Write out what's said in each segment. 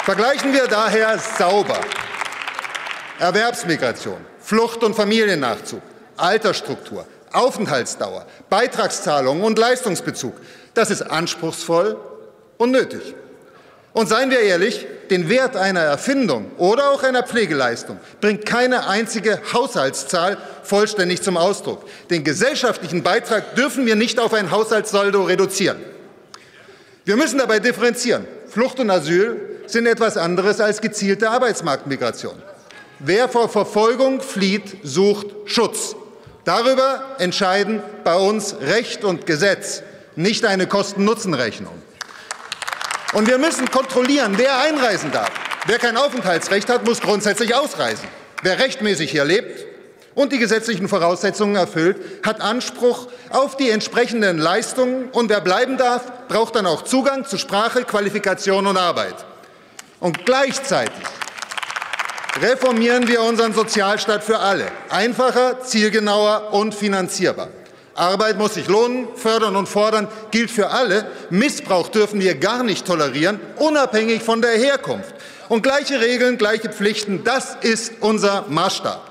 Vergleichen wir daher sauber Erwerbsmigration, Flucht- und Familiennachzug, Altersstruktur, Aufenthaltsdauer, Beitragszahlungen und Leistungsbezug. Das ist anspruchsvoll und nötig. Und seien wir ehrlich, den Wert einer Erfindung oder auch einer Pflegeleistung bringt keine einzige Haushaltszahl vollständig zum Ausdruck. Den gesellschaftlichen Beitrag dürfen wir nicht auf ein Haushaltssaldo reduzieren. Wir müssen dabei differenzieren. Flucht und Asyl sind etwas anderes als gezielte Arbeitsmarktmigration. Wer vor Verfolgung flieht, sucht Schutz. Darüber entscheiden bei uns Recht und Gesetz, nicht eine Kosten-Nutzen-Rechnung. Und wir müssen kontrollieren, wer einreisen darf. Wer kein Aufenthaltsrecht hat, muss grundsätzlich ausreisen. Wer rechtmäßig hier lebt und die gesetzlichen Voraussetzungen erfüllt, hat Anspruch auf die entsprechenden Leistungen. Und wer bleiben darf, braucht dann auch Zugang zu Sprache, Qualifikation und Arbeit. Und gleichzeitig reformieren wir unseren Sozialstaat für alle. Einfacher, zielgenauer und finanzierbar. Arbeit muss sich lohnen, fördern und fordern gilt für alle. Missbrauch dürfen wir gar nicht tolerieren, unabhängig von der Herkunft. Und gleiche Regeln, gleiche Pflichten, das ist unser Maßstab.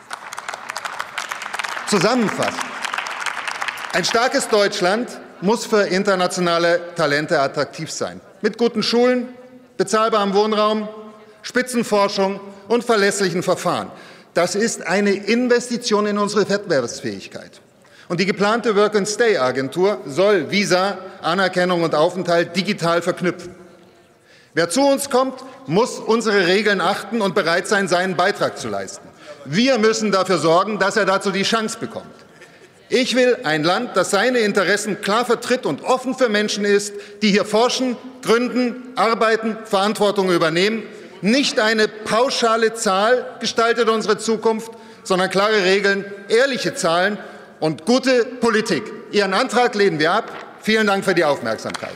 Zusammenfassend. Ein starkes Deutschland muss für internationale Talente attraktiv sein. Mit guten Schulen, bezahlbarem Wohnraum, Spitzenforschung und verlässlichen Verfahren. Das ist eine Investition in unsere Wettbewerbsfähigkeit. Und die geplante Work-and-Stay-Agentur soll Visa, Anerkennung und Aufenthalt digital verknüpfen. Wer zu uns kommt, muss unsere Regeln achten und bereit sein, seinen Beitrag zu leisten. Wir müssen dafür sorgen, dass er dazu die Chance bekommt. Ich will ein Land, das seine Interessen klar vertritt und offen für Menschen ist, die hier forschen, gründen, arbeiten, Verantwortung übernehmen. Nicht eine pauschale Zahl gestaltet unsere Zukunft, sondern klare Regeln, ehrliche Zahlen und gute Politik. Ihren Antrag lehnen wir ab. Vielen Dank für die Aufmerksamkeit.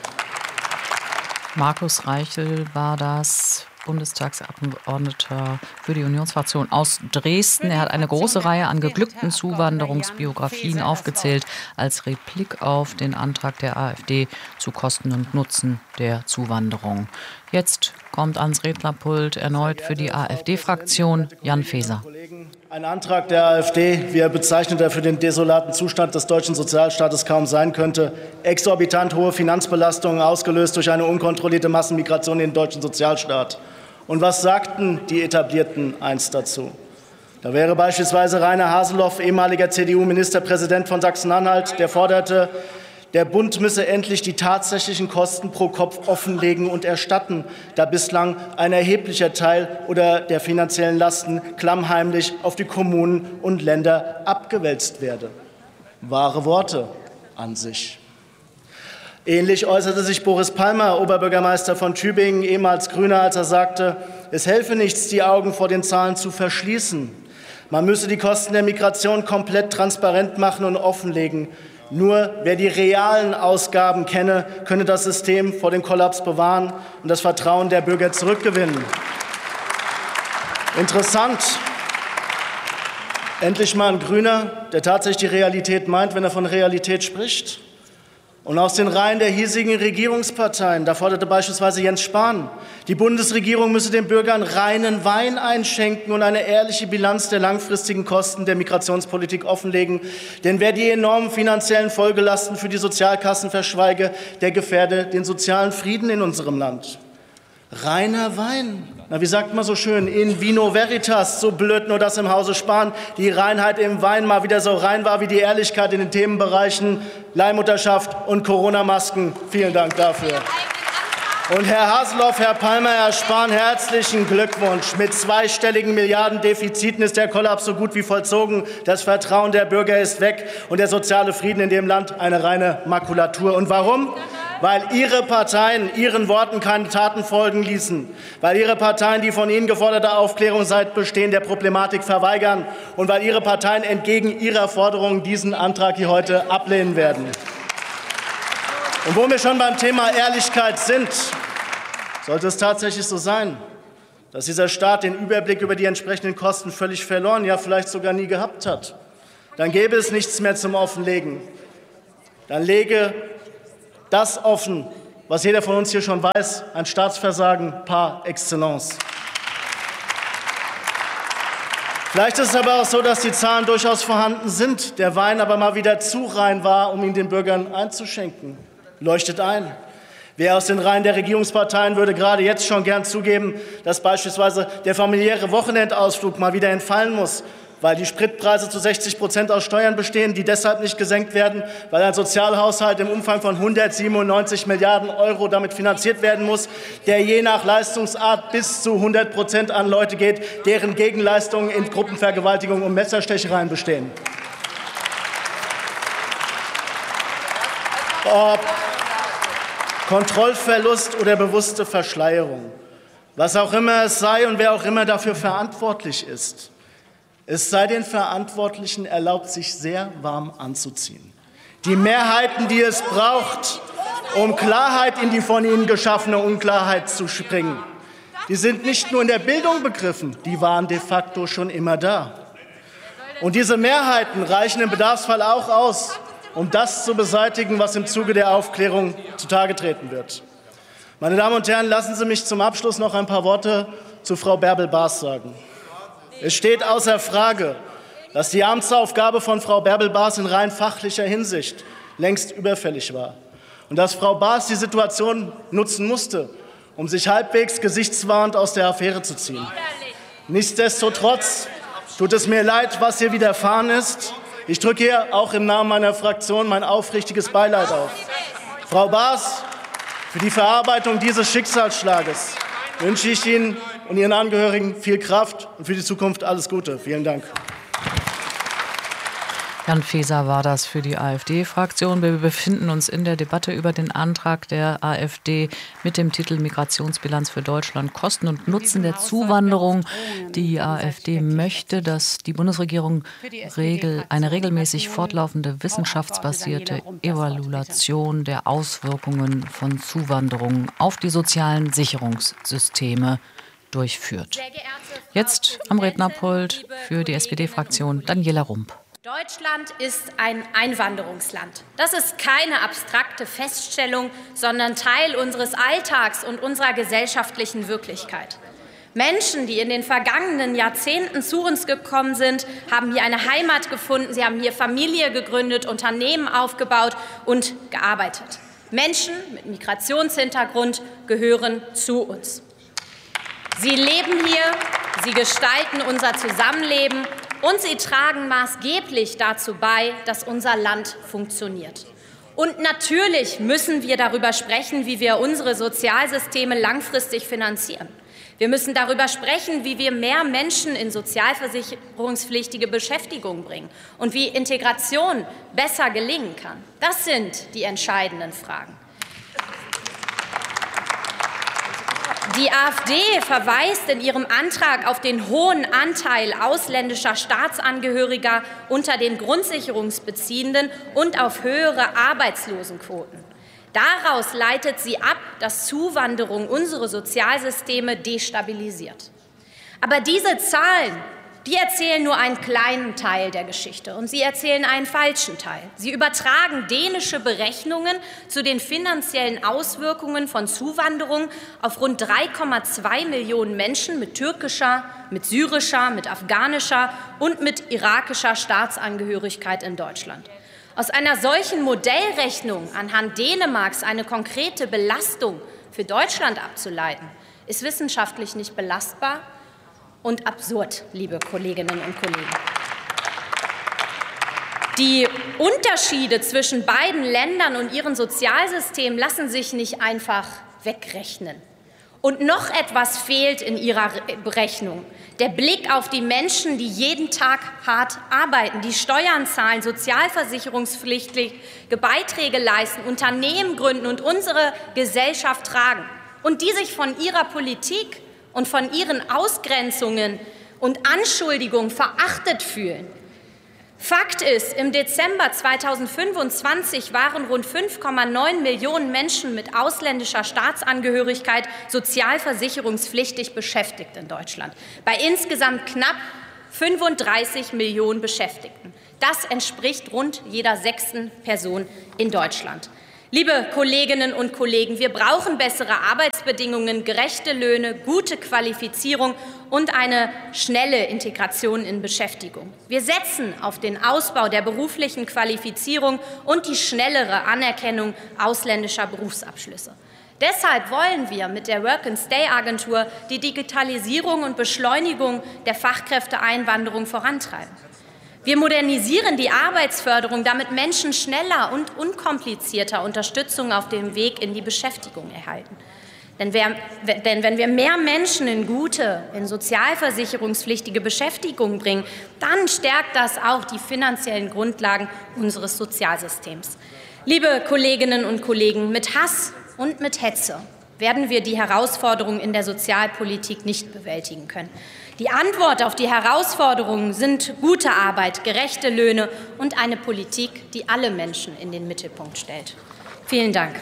Markus Reichel war das, Bundestagsabgeordneter für die Unionsfraktion aus Dresden. Er hat eine große Reihe an geglückten Zuwanderungsbiografien aufgezählt als Replik auf den Antrag der AfD zu Kosten und Nutzen der Zuwanderung. Jetzt kommt ans Rednerpult erneut für die AfD-Fraktion Jan Faeser. Ein Antrag der AfD, wie er bezeichnet, der für den desolaten Zustand des deutschen Sozialstaates kaum sein könnte. Exorbitant hohe Finanzbelastungen, ausgelöst durch eine unkontrollierte Massenmigration in den deutschen Sozialstaat. Und was sagten die Etablierten einst dazu? Da wäre beispielsweise Rainer Haseloff, ehemaliger CDU-Ministerpräsident von Sachsen-Anhalt, der forderte, der Bund müsse endlich die tatsächlichen Kosten pro Kopf offenlegen und erstatten, da bislang ein erheblicher Teil oder der finanziellen Lasten klammheimlich auf die Kommunen und Länder abgewälzt werde. Wahre Worte an sich. Ähnlich äußerte sich Boris Palmer, Oberbürgermeister von Tübingen, ehemals Grüner, als er sagte, es helfe nichts, die Augen vor den Zahlen zu verschließen. Man müsse die Kosten der Migration komplett transparent machen und offenlegen. Nur wer die realen Ausgaben kenne, könne das System vor dem Kollaps bewahren und das Vertrauen der Bürger zurückgewinnen. Interessant. Endlich mal ein Grüner, der tatsächlich die Realität meint, wenn er von Realität spricht. Und aus den Reihen der hiesigen Regierungsparteien, da forderte beispielsweise Jens Spahn, die Bundesregierung müsse den Bürgern reinen Wein einschenken und eine ehrliche Bilanz der langfristigen Kosten der Migrationspolitik offenlegen. Denn wer die enormen finanziellen Folgelasten für die Sozialkassen verschweige, der gefährde den sozialen Frieden in unserem Land. Reiner Wein. Na, wie sagt man so schön, in vino veritas, so blöd nur das im Hause Spahn, die Reinheit im Wein mal wieder so rein war wie die Ehrlichkeit in den Themenbereichen Leihmutterschaft und Corona-Masken. Vielen Dank dafür. Und Herr Haseloff, Herr Palmer, Herr Spahn, herzlichen Glückwunsch. Mit zweistelligen Milliardendefiziten ist der Kollaps so gut wie vollzogen. Das Vertrauen der Bürger ist weg und der soziale Frieden in dem Land eine reine Makulatur. Und warum? Weil Ihre Parteien Ihren Worten keine Taten folgen ließen, weil Ihre Parteien die von Ihnen geforderte Aufklärung seit Bestehen der Problematik verweigern und weil Ihre Parteien entgegen Ihrer Forderungen diesen Antrag hier heute ablehnen werden. Und wo wir schon beim Thema Ehrlichkeit sind, sollte es tatsächlich so sein, dass dieser Staat den Überblick über die entsprechenden Kosten völlig verloren, ja vielleicht sogar nie gehabt hat, dann gäbe es nichts mehr zum Offenlegen. Dann lege das offen, was jeder von uns hier schon weiß, ein Staatsversagen par excellence. Vielleicht ist es aber auch so, dass die Zahlen durchaus vorhanden sind, der Wein aber mal wieder zu rein war, um ihn den Bürgern einzuschenken. Leuchtet ein. Wer aus den Reihen der Regierungsparteien würde gerade jetzt schon gern zugeben, dass beispielsweise der familiäre Wochenendausflug mal wieder entfallen muss, weil die Spritpreise zu 60% aus Steuern bestehen, die deshalb nicht gesenkt werden, weil ein Sozialhaushalt im Umfang von 197 Milliarden € damit finanziert werden muss, der je nach Leistungsart bis zu 100% an Leute geht, deren Gegenleistungen in Gruppenvergewaltigungen und Messerstechereien bestehen. Ob Kontrollverlust oder bewusste Verschleierung, was auch immer es sei und wer auch immer dafür verantwortlich ist, es sei den Verantwortlichen erlaubt, sich sehr warm anzuziehen. Die Mehrheiten, die es braucht, um Klarheit in die von ihnen geschaffene Unklarheit zu bringen, die sind nicht nur in der Bildung begriffen, die waren de facto schon immer da. Und diese Mehrheiten reichen im Bedarfsfall auch aus, um das zu beseitigen, was im Zuge der Aufklärung zutage treten wird. Meine Damen und Herren, lassen Sie mich zum Abschluss noch ein paar Worte zu Frau Bärbel-Baas sagen. Es steht außer Frage, dass die Amtsaufgabe von Frau Bärbel-Baas in rein fachlicher Hinsicht längst überfällig war und dass Frau Baas die Situation nutzen musste, um sich halbwegs gesichtswahrend aus der Affäre zu ziehen. Nichtsdestotrotz tut es mir leid, was ihr widerfahren ist. Ich drücke hier auch im Namen meiner Fraktion mein aufrichtiges Beileid aus. Frau Baas, für die Verarbeitung dieses Schicksalsschlages wünsche ich Ihnen und Ihren Angehörigen viel Kraft und für die Zukunft alles Gute. Vielen Dank. Jan Faeser war das für die AfD-Fraktion. Wir befinden uns in der Debatte über den Antrag der AfD mit dem Titel Migrationsbilanz für Deutschland, Kosten und Nutzen der Zuwanderung. Die AfD möchte, dass die Bundesregierung eine regelmäßig fortlaufende wissenschaftsbasierte Evaluation der Auswirkungen von Zuwanderung auf die sozialen Sicherungssysteme durchführt. Jetzt am Rednerpult für die SPD-Fraktion Daniela Rump. Deutschland ist ein Einwanderungsland. Das ist keine abstrakte Feststellung, sondern Teil unseres Alltags und unserer gesellschaftlichen Wirklichkeit. Menschen, die in den vergangenen Jahrzehnten zu uns gekommen sind, haben hier eine Heimat gefunden, sie haben hier Familie gegründet, Unternehmen aufgebaut und gearbeitet. Menschen mit Migrationshintergrund gehören zu uns. Sie leben hier, sie gestalten unser Zusammenleben und sie tragen maßgeblich dazu bei, dass unser Land funktioniert. Und natürlich müssen wir darüber sprechen, wie wir unsere Sozialsysteme langfristig finanzieren. Wir müssen darüber sprechen, wie wir mehr Menschen in sozialversicherungspflichtige Beschäftigung bringen und wie Integration besser gelingen kann. Das sind die entscheidenden Fragen. Die AfD verweist in ihrem Antrag auf den hohen Anteil ausländischer Staatsangehöriger unter den Grundsicherungsbeziehenden und auf höhere Arbeitslosenquoten. Daraus leitet sie ab, dass Zuwanderung unsere Sozialsysteme destabilisiert. Aber diese Zahlen, die erzählen nur einen kleinen Teil der Geschichte und sie erzählen einen falschen Teil. Sie übertragen dänische Berechnungen zu den finanziellen Auswirkungen von Zuwanderung auf rund 3,2 Millionen Menschen mit türkischer, mit syrischer, mit afghanischer und mit irakischer Staatsangehörigkeit in Deutschland. Aus einer solchen Modellrechnung anhand Dänemarks eine konkrete Belastung für Deutschland abzuleiten, ist wissenschaftlich nicht belastbar und absurd, liebe Kolleginnen und Kollegen. Die Unterschiede zwischen beiden Ländern und ihren Sozialsystemen lassen sich nicht einfach wegrechnen. Und noch etwas fehlt in ihrer Berechnung. Der Blick auf die Menschen, die jeden Tag hart arbeiten, die Steuern zahlen, sozialversicherungspflichtige Beiträge leisten, Unternehmen gründen und unsere Gesellschaft tragen und die sich von ihrer Politik und von ihren Ausgrenzungen und Anschuldigungen verachtet fühlen. Fakt ist, im Dezember 2025 waren rund 5,9 Millionen Menschen mit ausländischer Staatsangehörigkeit sozialversicherungspflichtig beschäftigt in Deutschland, bei insgesamt knapp 35 Millionen Beschäftigten. Das entspricht rund jeder 6. Person in Deutschland. Liebe Kolleginnen und Kollegen, wir brauchen bessere Arbeitsbedingungen, gerechte Löhne, gute Qualifizierung und eine schnelle Integration in Beschäftigung. Wir setzen auf den Ausbau der beruflichen Qualifizierung und die schnellere Anerkennung ausländischer Berufsabschlüsse. Deshalb wollen wir mit der Work-and-Stay-Agentur die Digitalisierung und Beschleunigung der Fachkräfteeinwanderung vorantreiben. Wir modernisieren die Arbeitsförderung, damit Menschen schneller und unkomplizierter Unterstützung auf dem Weg in die Beschäftigung erhalten. Denn wenn wir mehr Menschen in gute, in sozialversicherungspflichtige Beschäftigung bringen, dann stärkt das auch die finanziellen Grundlagen unseres Sozialsystems. Liebe Kolleginnen und Kollegen, mit Hass und mit Hetze werden wir die Herausforderungen in der Sozialpolitik nicht bewältigen können. Die Antwort auf die Herausforderungen sind gute Arbeit, gerechte Löhne und eine Politik, die alle Menschen in den Mittelpunkt stellt. Vielen Dank.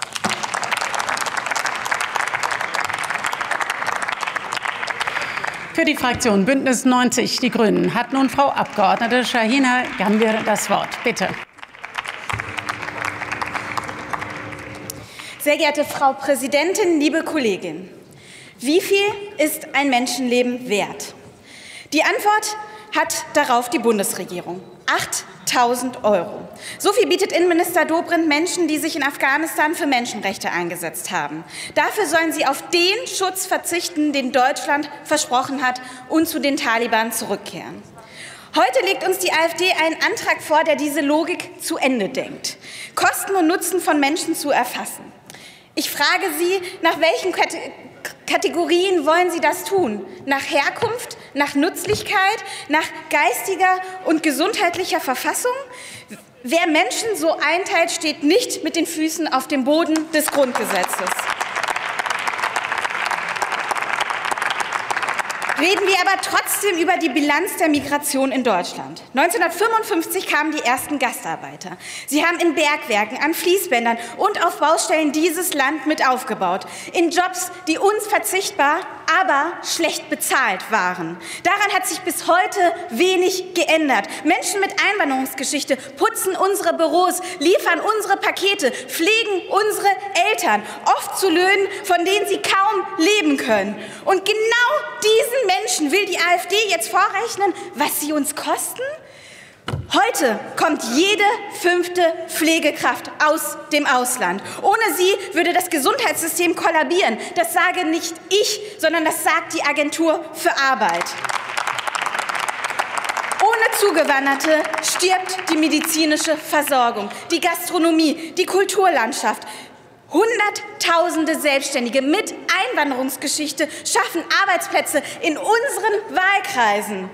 Für die Fraktion Bündnis 90 Die Grünen hat nun Frau Abgeordnete Shahina Gambir das Wort. Bitte. Sehr geehrte Frau Präsidentin, liebe Kolleginnen! Wie viel ist ein Menschenleben wert? Die Antwort hat darauf die Bundesregierung. 8.000 €. So viel bietet Innenminister Dobrindt Menschen, die sich in Afghanistan für Menschenrechte eingesetzt haben. Dafür sollen sie auf den Schutz verzichten, den Deutschland versprochen hat, und zu den Taliban zurückkehren. Heute legt uns die AfD einen Antrag vor, der diese Logik zu Ende denkt. Kosten und Nutzen von Menschen zu erfassen. Ich frage Sie, nach welchen Kategorien wollen Sie das tun? Nach Herkunft, nach Nützlichkeit, nach geistiger und gesundheitlicher Verfassung? Wer Menschen so einteilt, steht nicht mit den Füßen auf dem Boden des Grundgesetzes. Reden wir aber trotzdem über die Bilanz der Migration in Deutschland. 1955 kamen die ersten Gastarbeiter. Sie haben in Bergwerken, an Fließbändern und auf Baustellen dieses Land mit aufgebaut. In Jobs, die unverzichtbar, aber schlecht bezahlt waren. Daran hat sich bis heute wenig geändert. Menschen mit Einwanderungsgeschichte putzen unsere Büros, liefern unsere Pakete, pflegen unsere Eltern, oft zu Löhnen, von denen sie kaum leben können. Und genau diesen Menschen will die AfD jetzt vorrechnen, was sie uns kosten? Heute kommt jede 5. Pflegekraft aus dem Ausland. Ohne sie würde das Gesundheitssystem kollabieren. Das sage nicht ich, sondern das sagt die Agentur für Arbeit. Ohne Zugewanderte stirbt die medizinische Versorgung, die Gastronomie, die Kulturlandschaft. Hunderttausende Selbstständige mit Einwanderungsgeschichte schaffen Arbeitsplätze in unseren Wahlkreisen.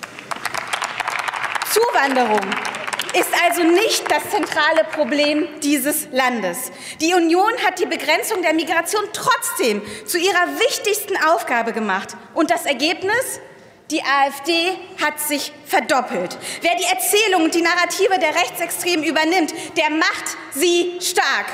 Zuwanderung ist also nicht das zentrale Problem dieses Landes. Die Union hat die Begrenzung der Migration trotzdem zu ihrer wichtigsten Aufgabe gemacht. Und das Ergebnis? Die AfD hat sich verdoppelt. Wer die Erzählung und die Narrative der Rechtsextremen übernimmt, der macht sie stark.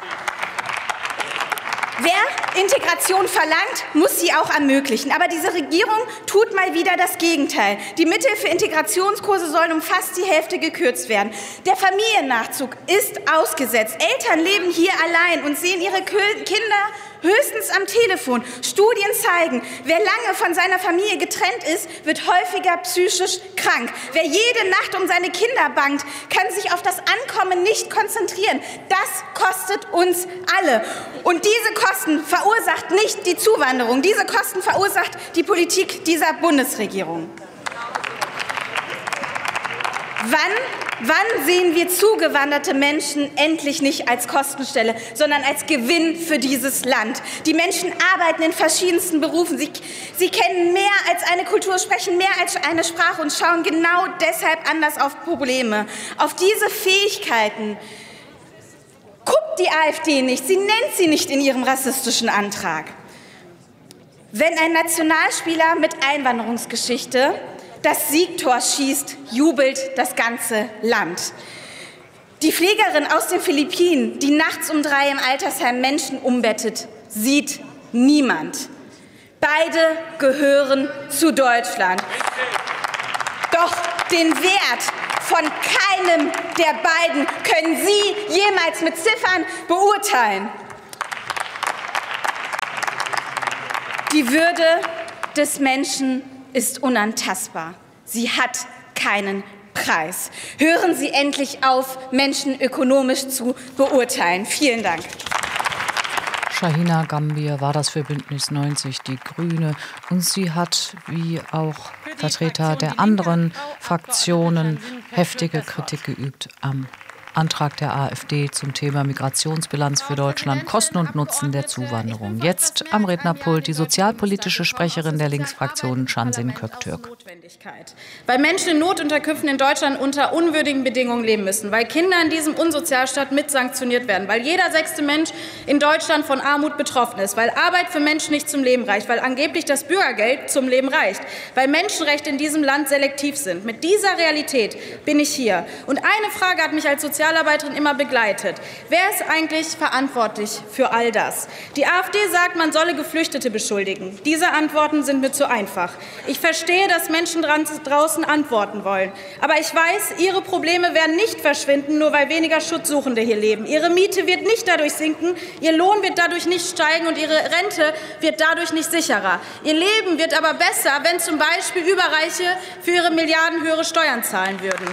Wer Integration verlangt, muss sie auch ermöglichen. Aber diese Regierung tut mal wieder das Gegenteil. Die Mittel für Integrationskurse sollen um fast die Hälfte gekürzt werden. Der Familiennachzug ist ausgesetzt. Eltern leben hier allein und sehen ihre Kinder höchstens am Telefon. Studien zeigen, wer lange von seiner Familie getrennt ist, wird häufiger psychisch krank. Wer jede Nacht um seine Kinder bangt, kann sich auf das Ankommen nicht konzentrieren. Das kostet uns alle. Und diese Kosten verursacht nicht die Zuwanderung. Diese Kosten verursacht die Politik dieser Bundesregierung. Wann sehen wir zugewanderte Menschen endlich nicht als Kostenstelle, sondern als Gewinn für dieses Land? Die Menschen arbeiten in verschiedensten Berufen. Sie kennen mehr als eine Kultur, sprechen mehr als eine Sprache und schauen genau deshalb anders auf Probleme. Auf diese Fähigkeiten guckt die AfD nicht. Sie nennt sie nicht in ihrem rassistischen Antrag. Wenn ein Nationalspieler mit Einwanderungsgeschichte das Siegtor schießt, jubelt das ganze Land. Die Pflegerin aus den Philippinen, die nachts um 3 im Altersheim Menschen umbettet, sieht niemand. Beide gehören zu Deutschland. Doch den Wert von keinem der beiden können Sie jemals mit Ziffern beurteilen. Die Würde des Menschen ist unantastbar. Sie hat keinen Preis. Hören Sie endlich auf, Menschen ökonomisch zu beurteilen. Vielen Dank. Shahina Gambier war das für Bündnis 90 Die Grüne. Und sie hat, wie auch Vertreter der anderen Fraktionen, heftige Kritik geübt am Antrag der AfD zum Thema Migrationsbilanz für Deutschland, Kosten und Nutzen der Zuwanderung. Jetzt am Rednerpult die sozialpolitische Sprecherin der Linksfraktion Cansin Köktürk. Weil Menschen in Notunterkünften in Deutschland unter unwürdigen Bedingungen leben müssen, weil Kinder in diesem Unsozialstaat mitsanktioniert werden, weil jeder 6. Mensch in Deutschland von Armut betroffen ist, weil Arbeit für Menschen nicht zum Leben reicht, weil angeblich das Bürgergeld zum Leben reicht, weil Menschenrechte in diesem Land selektiv sind. Mit dieser Realität bin ich hier. Und eine Frage hat mich als Sozialarbeiterin immer begleitet. Wer ist eigentlich verantwortlich für all das? Die AfD sagt, man solle Geflüchtete beschuldigen. Diese Antworten sind mir zu einfach. Ich verstehe, dass Menschen draußen antworten wollen. Aber ich weiß, ihre Probleme werden nicht verschwinden, nur weil weniger Schutzsuchende hier leben. Ihre Miete wird nicht dadurch sinken, ihr Lohn wird dadurch nicht steigen und ihre Rente wird dadurch nicht sicherer. Ihr Leben wird aber besser, wenn zum Beispiel Überreiche für ihre milliardenhöhere Steuern zahlen würden.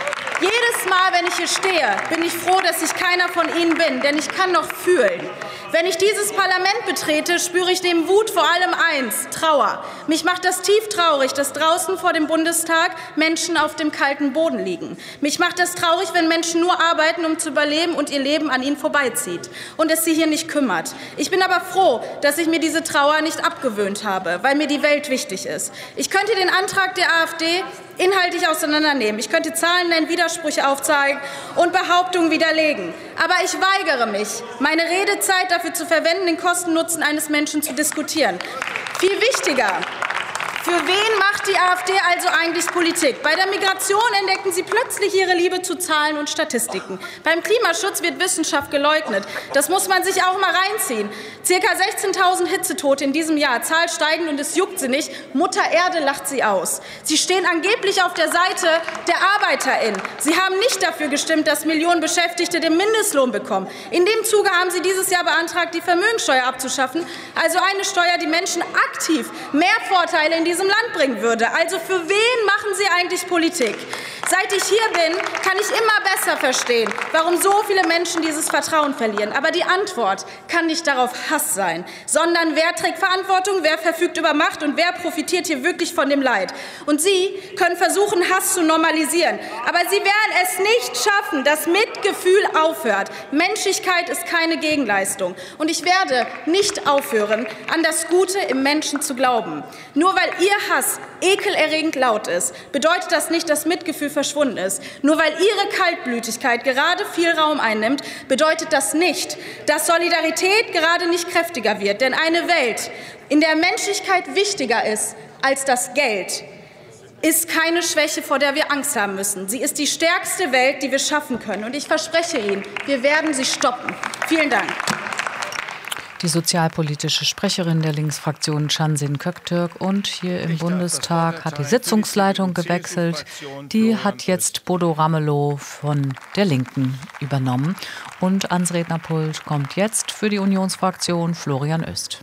Jedes Mal, wenn ich hier stehe, bin ich froh, dass ich keiner von Ihnen bin, denn ich kann noch fühlen. Wenn ich dieses Parlament betrete, spüre ich neben Wut vor allem eins: Trauer. Mich macht das tief traurig, dass draußen vor dem Bundestag Menschen auf dem kalten Boden liegen. Mich macht das traurig, wenn Menschen nur arbeiten, um zu überleben und ihr Leben an ihnen vorbeizieht und es sie hier nicht kümmert. Ich bin aber froh, dass ich mir diese Trauer nicht abgewöhnt habe, weil mir die Welt wichtig ist. Ich könnte den Antrag der AfD inhaltlich auseinandernehmen. Ich könnte Zahlen nennen, Widersprüche aufzeigen und Behauptungen widerlegen. Aber ich weigere mich, meine Redezeit dafür zu verwenden, den Kosten-Nutzen eines Menschen zu diskutieren. Viel wichtiger: Für wen macht die AfD also eigentlich Politik? Bei der Migration entdeckten sie plötzlich ihre Liebe zu Zahlen und Statistiken. Beim Klimaschutz wird Wissenschaft geleugnet. Das muss man sich auch mal reinziehen. Circa 16.000 Hitzetote in diesem Jahr, Zahl steigend und es juckt sie nicht. Mutter Erde lacht sie aus. Sie stehen angeblich auf der Seite der ArbeiterInnen. Sie haben nicht dafür gestimmt, dass Millionen Beschäftigte den Mindestlohn bekommen. In dem Zuge haben sie dieses Jahr beantragt, die Vermögenssteuer abzuschaffen. Also eine Steuer, die Menschen aktiv mehr Vorteile in diesem Land bringen würde. Also für wen machen Sie eigentlich Politik? Seit ich hier bin, kann ich immer besser verstehen, warum so viele Menschen dieses Vertrauen verlieren. Aber die Antwort kann nicht darauf Hass sein, sondern wer trägt Verantwortung, wer verfügt über Macht und wer profitiert hier wirklich von dem Leid. Und Sie können versuchen, Hass zu normalisieren. Aber Sie werden es nicht schaffen, dass Mitgefühl aufhört. Menschlichkeit ist keine Gegenleistung. Und ich werde nicht aufhören, an das Gute im Menschen zu glauben. Nur weil Ihr Hass ekelerregend laut ist, bedeutet das nicht, dass Mitgefühl verschwunden ist. Nur weil Ihre Kaltblütigkeit gerade viel Raum einnimmt, bedeutet das nicht, dass Solidarität gerade nicht kräftiger wird. Denn eine Welt, in der Menschlichkeit wichtiger ist als das Geld, ist keine Schwäche, vor der wir Angst haben müssen. Sie ist die stärkste Welt, die wir schaffen können. Und ich verspreche Ihnen, wir werden sie stoppen. Vielen Dank. Die sozialpolitische Sprecherin der Linksfraktion Cansin Köktürk. Und hier im Bundestag hat die Sitzungsleitung gewechselt. Die hat jetzt Bodo Ramelow von der Linken übernommen. Und ans Rednerpult kommt jetzt für die Unionsfraktion Florian Oest.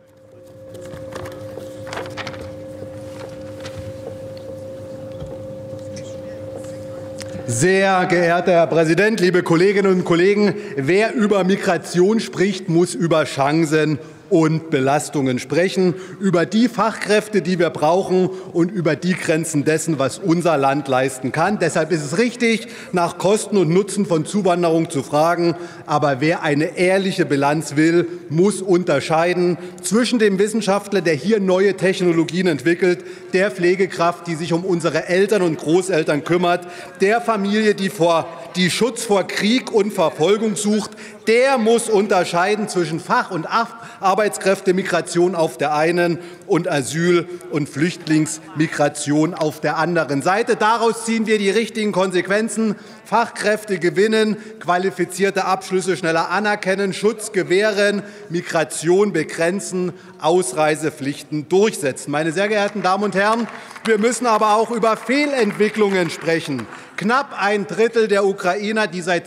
Sehr geehrter Herr Präsident, liebe Kolleginnen und Kollegen! Wer über Migration spricht, muss über Chancen und Belastungen sprechen, über die Fachkräfte, die wir brauchen und über die Grenzen dessen, was unser Land leisten kann. Deshalb ist es richtig, nach Kosten und Nutzen von Zuwanderung zu fragen. Aber wer eine ehrliche Bilanz will, muss unterscheiden zwischen dem Wissenschaftler, der hier neue Technologien entwickelt, der Pflegekraft, die sich um unsere Eltern und Großeltern kümmert, der Familie, die Schutz vor Krieg und Verfolgung sucht. Der muss unterscheiden zwischen Fach- und Arbeitskräftemigration auf der einen und Asyl- und Flüchtlingsmigration auf der anderen Seite. Daraus ziehen wir die richtigen Konsequenzen: Fachkräfte gewinnen, qualifizierte Abschlüsse schneller anerkennen, Schutz gewähren, Migration begrenzen, Ausreisepflichten durchsetzen. Meine sehr geehrten Damen und Herren, wir müssen aber auch über Fehlentwicklungen sprechen. Knapp ein Drittel der Ukrainer, die seit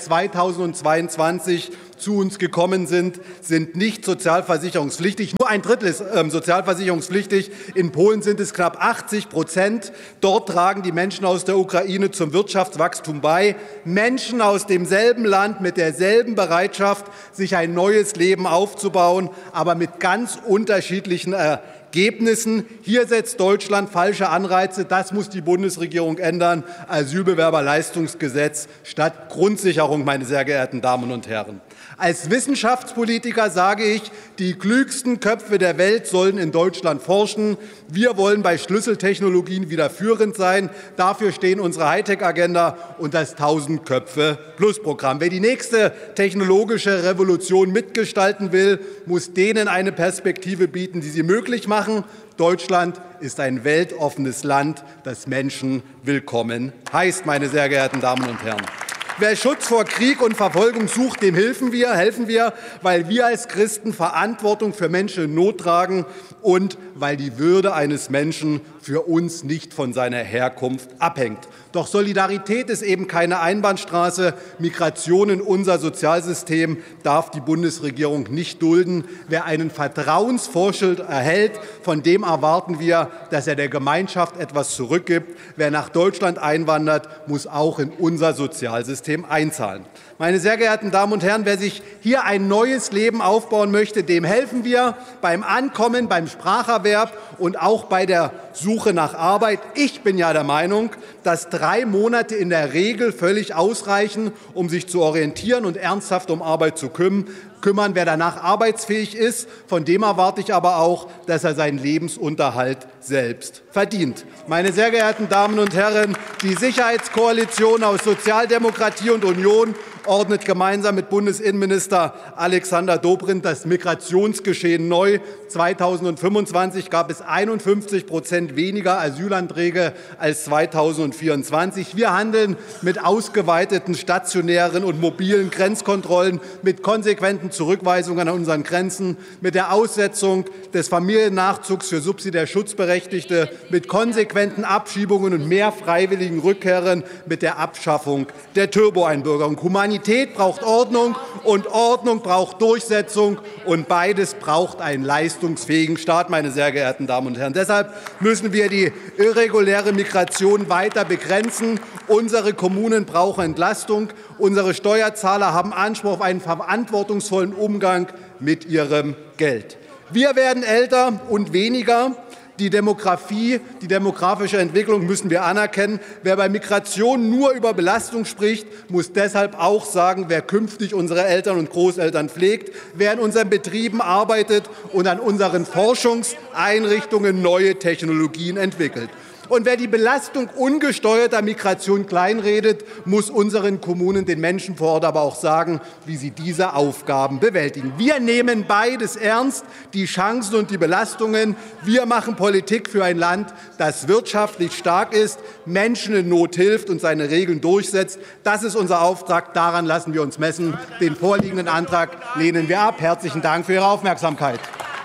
2022 zu uns gekommen sind, sind nicht sozialversicherungspflichtig. Nur ein Drittel ist sozialversicherungspflichtig. In Polen sind es knapp 80%. Dort tragen die Menschen aus der Ukraine zum Wirtschaftswachstum bei. Menschen aus demselben Land mit derselben Bereitschaft, sich ein neues Leben aufzubauen, aber mit ganz unterschiedlichen Ergebnissen. Hier setzt Deutschland falsche Anreize. Das muss die Bundesregierung ändern. Asylbewerberleistungsgesetz statt Grundsicherung, meine sehr geehrten Damen und Herren. Als Wissenschaftspolitiker sage ich, die klügsten Köpfe der Welt sollen in Deutschland forschen. Wir wollen bei Schlüsseltechnologien wieder führend sein. Dafür stehen unsere Hightech-Agenda und das 1000-Köpfe-Plus-Programm. Wer die nächste technologische Revolution mitgestalten will, muss denen eine Perspektive bieten, die sie möglich machen. Deutschland ist ein weltoffenes Land, das Menschen willkommen heißt, meine sehr geehrten Damen und Herren. Wer Schutz vor Krieg und Verfolgung sucht, dem helfen wir, weil wir als Christen Verantwortung für Menschen in Not tragen und weil die Würde eines Menschen für uns nicht von seiner Herkunft abhängt. Doch Solidarität ist eben keine Einbahnstraße. Migration in unser Sozialsystem darf die Bundesregierung nicht dulden. Wer einen Vertrauensvorschuss erhält, von dem erwarten wir, dass er der Gemeinschaft etwas zurückgibt. Wer nach Deutschland einwandert, muss auch in unser Sozialsystem einzahlen. Meine sehr geehrten Damen und Herren, wer sich hier ein neues Leben aufbauen möchte, dem helfen wir beim Ankommen, beim Spracherwerb und auch bei der Suche nach Arbeit. Ich bin ja der Meinung, dass 3 Monate in der Regel völlig ausreichen, um sich zu orientieren und ernsthaft um Arbeit zu kümmern. Wer danach arbeitsfähig ist, von dem erwarte ich aber auch, dass er seinen Lebensunterhalt selbst verdient. Meine sehr geehrten Damen und Herren, die Sicherheitskoalition aus Sozialdemokratie und Union ordnet gemeinsam mit Bundesinnenminister Alexander Dobrindt das Migrationsgeschehen neu. 2025 gab es 51% weniger Asylanträge als 2024. Wir handeln mit ausgeweiteten stationären und mobilen Grenzkontrollen, mit konsequenten Zurückweisungen an unseren Grenzen, mit der Aussetzung des Familiennachzugs für subsidiär Schutzberechtigte, mit konsequenten Abschiebungen und mehr freiwilligen Rückkehren, mit der Abschaffung der Turboeinbürgerung. Humanität braucht Ordnung und Ordnung braucht Durchsetzung und beides braucht einen leistungsfähigen Staat, meine sehr geehrten Damen und Herren. Deshalb müssen wir die irreguläre Migration weiter begrenzen. Unsere Kommunen brauchen Entlastung. Unsere Steuerzahler haben Anspruch auf einen verantwortungsvollen Umgang mit ihrem Geld. Wir werden älter und weniger. Die demografische Entwicklung müssen wir anerkennen. Wer bei Migration nur über Belastung spricht, muss deshalb auch sagen, wer künftig unsere Eltern und Großeltern pflegt, wer in unseren Betrieben arbeitet und an unseren Forschungseinrichtungen neue Technologien entwickelt. Und wer die Belastung ungesteuerter Migration kleinredet, muss unseren Kommunen, den Menschen vor Ort aber auch sagen, wie sie diese Aufgaben bewältigen. Wir nehmen beides ernst, die Chancen und die Belastungen. Wir machen Politik für ein Land, das wirtschaftlich stark ist, Menschen in Not hilft und seine Regeln durchsetzt. Das ist unser Auftrag. Daran lassen wir uns messen. Den vorliegenden Antrag lehnen wir ab. Herzlichen Dank für Ihre Aufmerksamkeit.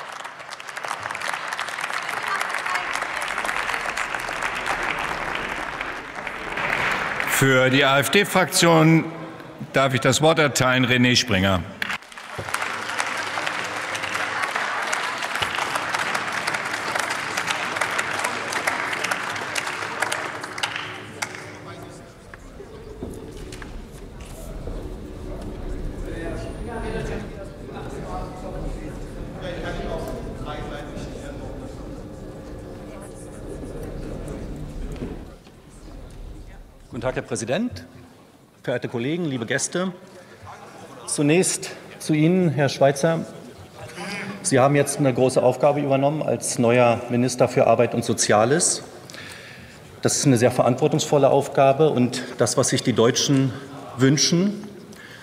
Für die AfD-Fraktion darf ich das Wort erteilen, René Springer. Guten Tag, Herr Präsident, verehrte Kollegen, liebe Gäste. Zunächst zu Ihnen, Herr Schweizer. Sie haben jetzt eine große Aufgabe übernommen als neuer Minister für Arbeit und Soziales. Das ist eine sehr verantwortungsvolle Aufgabe und das, was sich die Deutschen wünschen,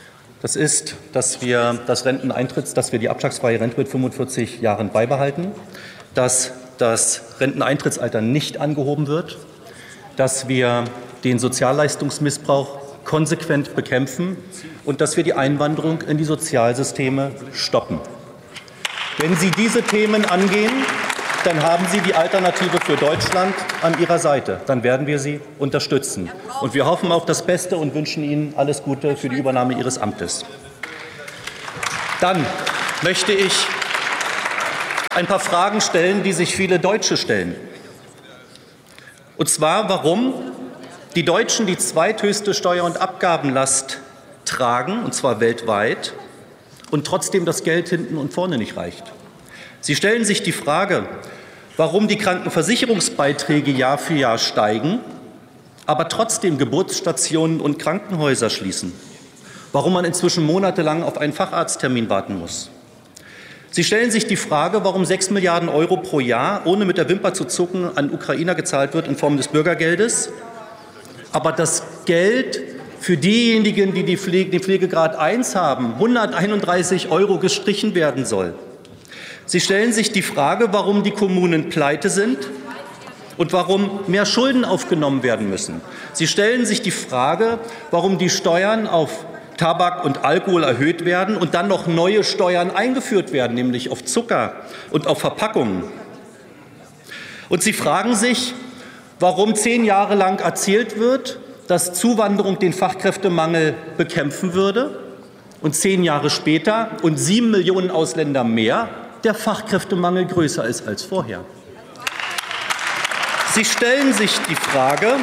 Das ist, dass wir die abschlagsfreie Rente mit 45 Jahren beibehalten, dass das Renteneintrittsalter nicht angehoben wird, dass wir den Sozialleistungsmissbrauch konsequent bekämpfen und dass wir die Einwanderung in die Sozialsysteme stoppen. Wenn Sie diese Themen angehen, dann haben Sie die Alternative für Deutschland an Ihrer Seite. Dann werden wir Sie unterstützen. Und wir hoffen auf das Beste und wünschen Ihnen alles Gute für die Übernahme Ihres Amtes. Dann möchte ich ein paar Fragen stellen, die sich viele Deutsche stellen. Und zwar, warum die Deutschen die zweithöchste Steuer- und Abgabenlast tragen, und zwar weltweit, und trotzdem das Geld hinten und vorne nicht reicht. Sie stellen sich die Frage, warum die Krankenversicherungsbeiträge Jahr für Jahr steigen, aber trotzdem Geburtsstationen und Krankenhäuser schließen. Warum man inzwischen monatelang auf einen Facharzttermin warten muss. Sie stellen sich die Frage, warum 6 Milliarden Euro pro Jahr, ohne mit der Wimper zu zucken, an Ukrainer gezahlt wird in Form des Bürgergeldes, aber das Geld für diejenigen, die den Pflegegrad 1 haben, 131 Euro gestrichen werden soll. Sie stellen sich die Frage, warum die Kommunen pleite sind und warum mehr Schulden aufgenommen werden müssen. Sie stellen sich die Frage, warum die Steuern auf Tabak und Alkohol erhöht werden und dann noch neue Steuern eingeführt werden, nämlich auf Zucker und auf Verpackungen. Und Sie fragen sich, warum 10 Jahre lang erzählt wird, dass Zuwanderung den Fachkräftemangel bekämpfen würde und 10 Jahre später und 7 Millionen Ausländer mehr der Fachkräftemangel größer ist als vorher. Sie stellen sich die Frage,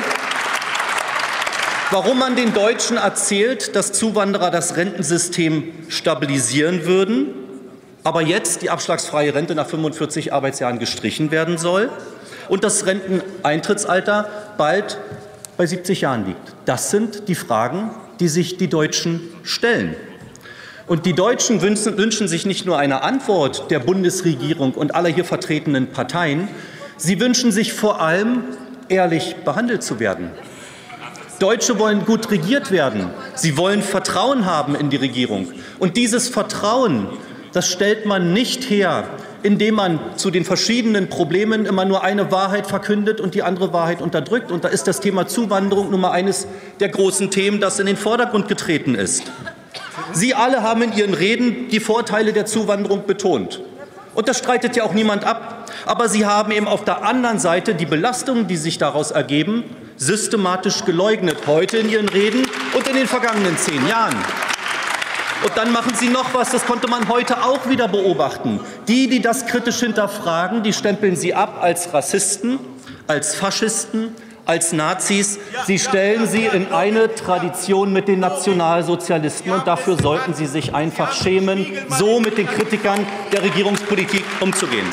warum man den Deutschen erzählt, dass Zuwanderer das Rentensystem stabilisieren würden, aber jetzt die abschlagsfreie Rente nach 45 Arbeitsjahren gestrichen werden soll und das Renteneintrittsalter bald bei 70 Jahren liegt. Das sind die Fragen, die sich die Deutschen stellen. Und die Deutschen wünschen sich nicht nur eine Antwort der Bundesregierung und aller hier vertretenen Parteien, sie wünschen sich vor allem, ehrlich behandelt zu werden. Deutsche wollen gut regiert werden. Sie wollen Vertrauen haben in die Regierung. Und dieses Vertrauen, das stellt man nicht her, indem man zu den verschiedenen Problemen immer nur eine Wahrheit verkündet und die andere Wahrheit unterdrückt. Und da ist das Thema Zuwanderung nun mal eines der großen Themen, das in den Vordergrund getreten ist. Sie alle haben in Ihren Reden die Vorteile der Zuwanderung betont. Und das streitet ja auch niemand ab. Aber Sie haben eben auf der anderen Seite die Belastungen, die sich daraus ergeben, systematisch geleugnet. Heute in Ihren Reden und in den vergangenen 10 Jahren. Und dann machen Sie noch was, das konnte man heute auch wieder beobachten. Die das kritisch hinterfragen, die stempeln Sie ab als Rassisten, als Faschisten, als Nazis. Sie stellen sie in eine Tradition mit den Nationalsozialisten. Und dafür sollten Sie sich einfach schämen, so mit den Kritikern der Regierungspolitik umzugehen.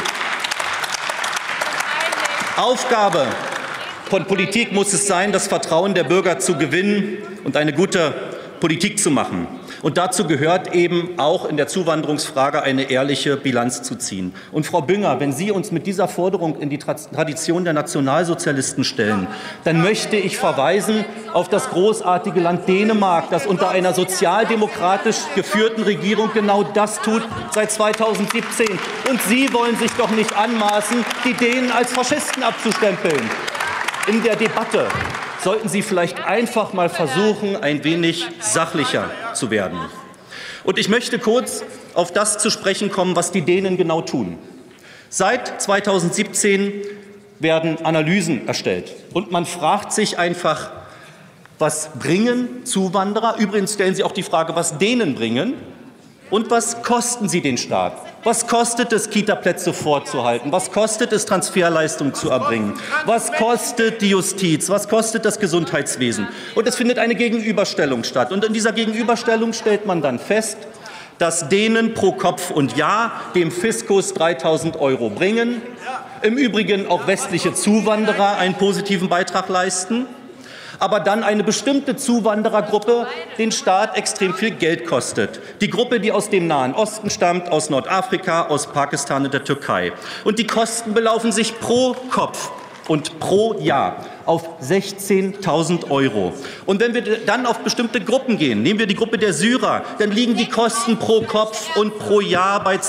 Aufgabe von Politik muss es sein, das Vertrauen der Bürger zu gewinnen und eine gute Politik zu machen. Und dazu gehört eben auch in der Zuwanderungsfrage eine ehrliche Bilanz zu ziehen. Und Frau Bünger, wenn Sie uns mit dieser Forderung in die Tradition der Nationalsozialisten stellen, dann möchte ich verweisen auf das großartige Land Dänemark, das unter einer sozialdemokratisch geführten Regierung genau das tut seit 2017. Und Sie wollen sich doch nicht anmaßen, die Dänen als Faschisten abzustempeln. In der Debatte sollten Sie vielleicht einfach mal versuchen, ein wenig sachlicher zu werden. Und ich möchte kurz auf das zu sprechen kommen, was die Dänen genau tun. Seit 2017 werden Analysen erstellt. Und man fragt sich einfach, was bringen Zuwanderer? Übrigens stellen Sie auch die Frage, was Dänen bringen. Und was kosten sie den Staat? Was kostet es, Kitaplätze vorzuhalten? Was kostet es, Transferleistungen zu erbringen? Was kostet die Justiz? Was kostet das Gesundheitswesen? Und es findet eine Gegenüberstellung statt. Und in dieser Gegenüberstellung stellt man dann fest, dass Dänen pro Kopf und Jahr dem Fiskus 3.000 € bringen, im Übrigen auch westliche Zuwanderer einen positiven Beitrag leisten, aber dann eine bestimmte Zuwanderergruppe den Staat extrem viel Geld kostet. Die Gruppe, die aus dem Nahen Osten stammt, aus Nordafrika, aus Pakistan und der Türkei. Und die Kosten belaufen sich pro Kopf und pro Jahr auf 16.000 €. Und wenn wir dann auf bestimmte Gruppen gehen, nehmen wir die Gruppe der Syrer, dann liegen die Kosten pro Kopf und pro Jahr bei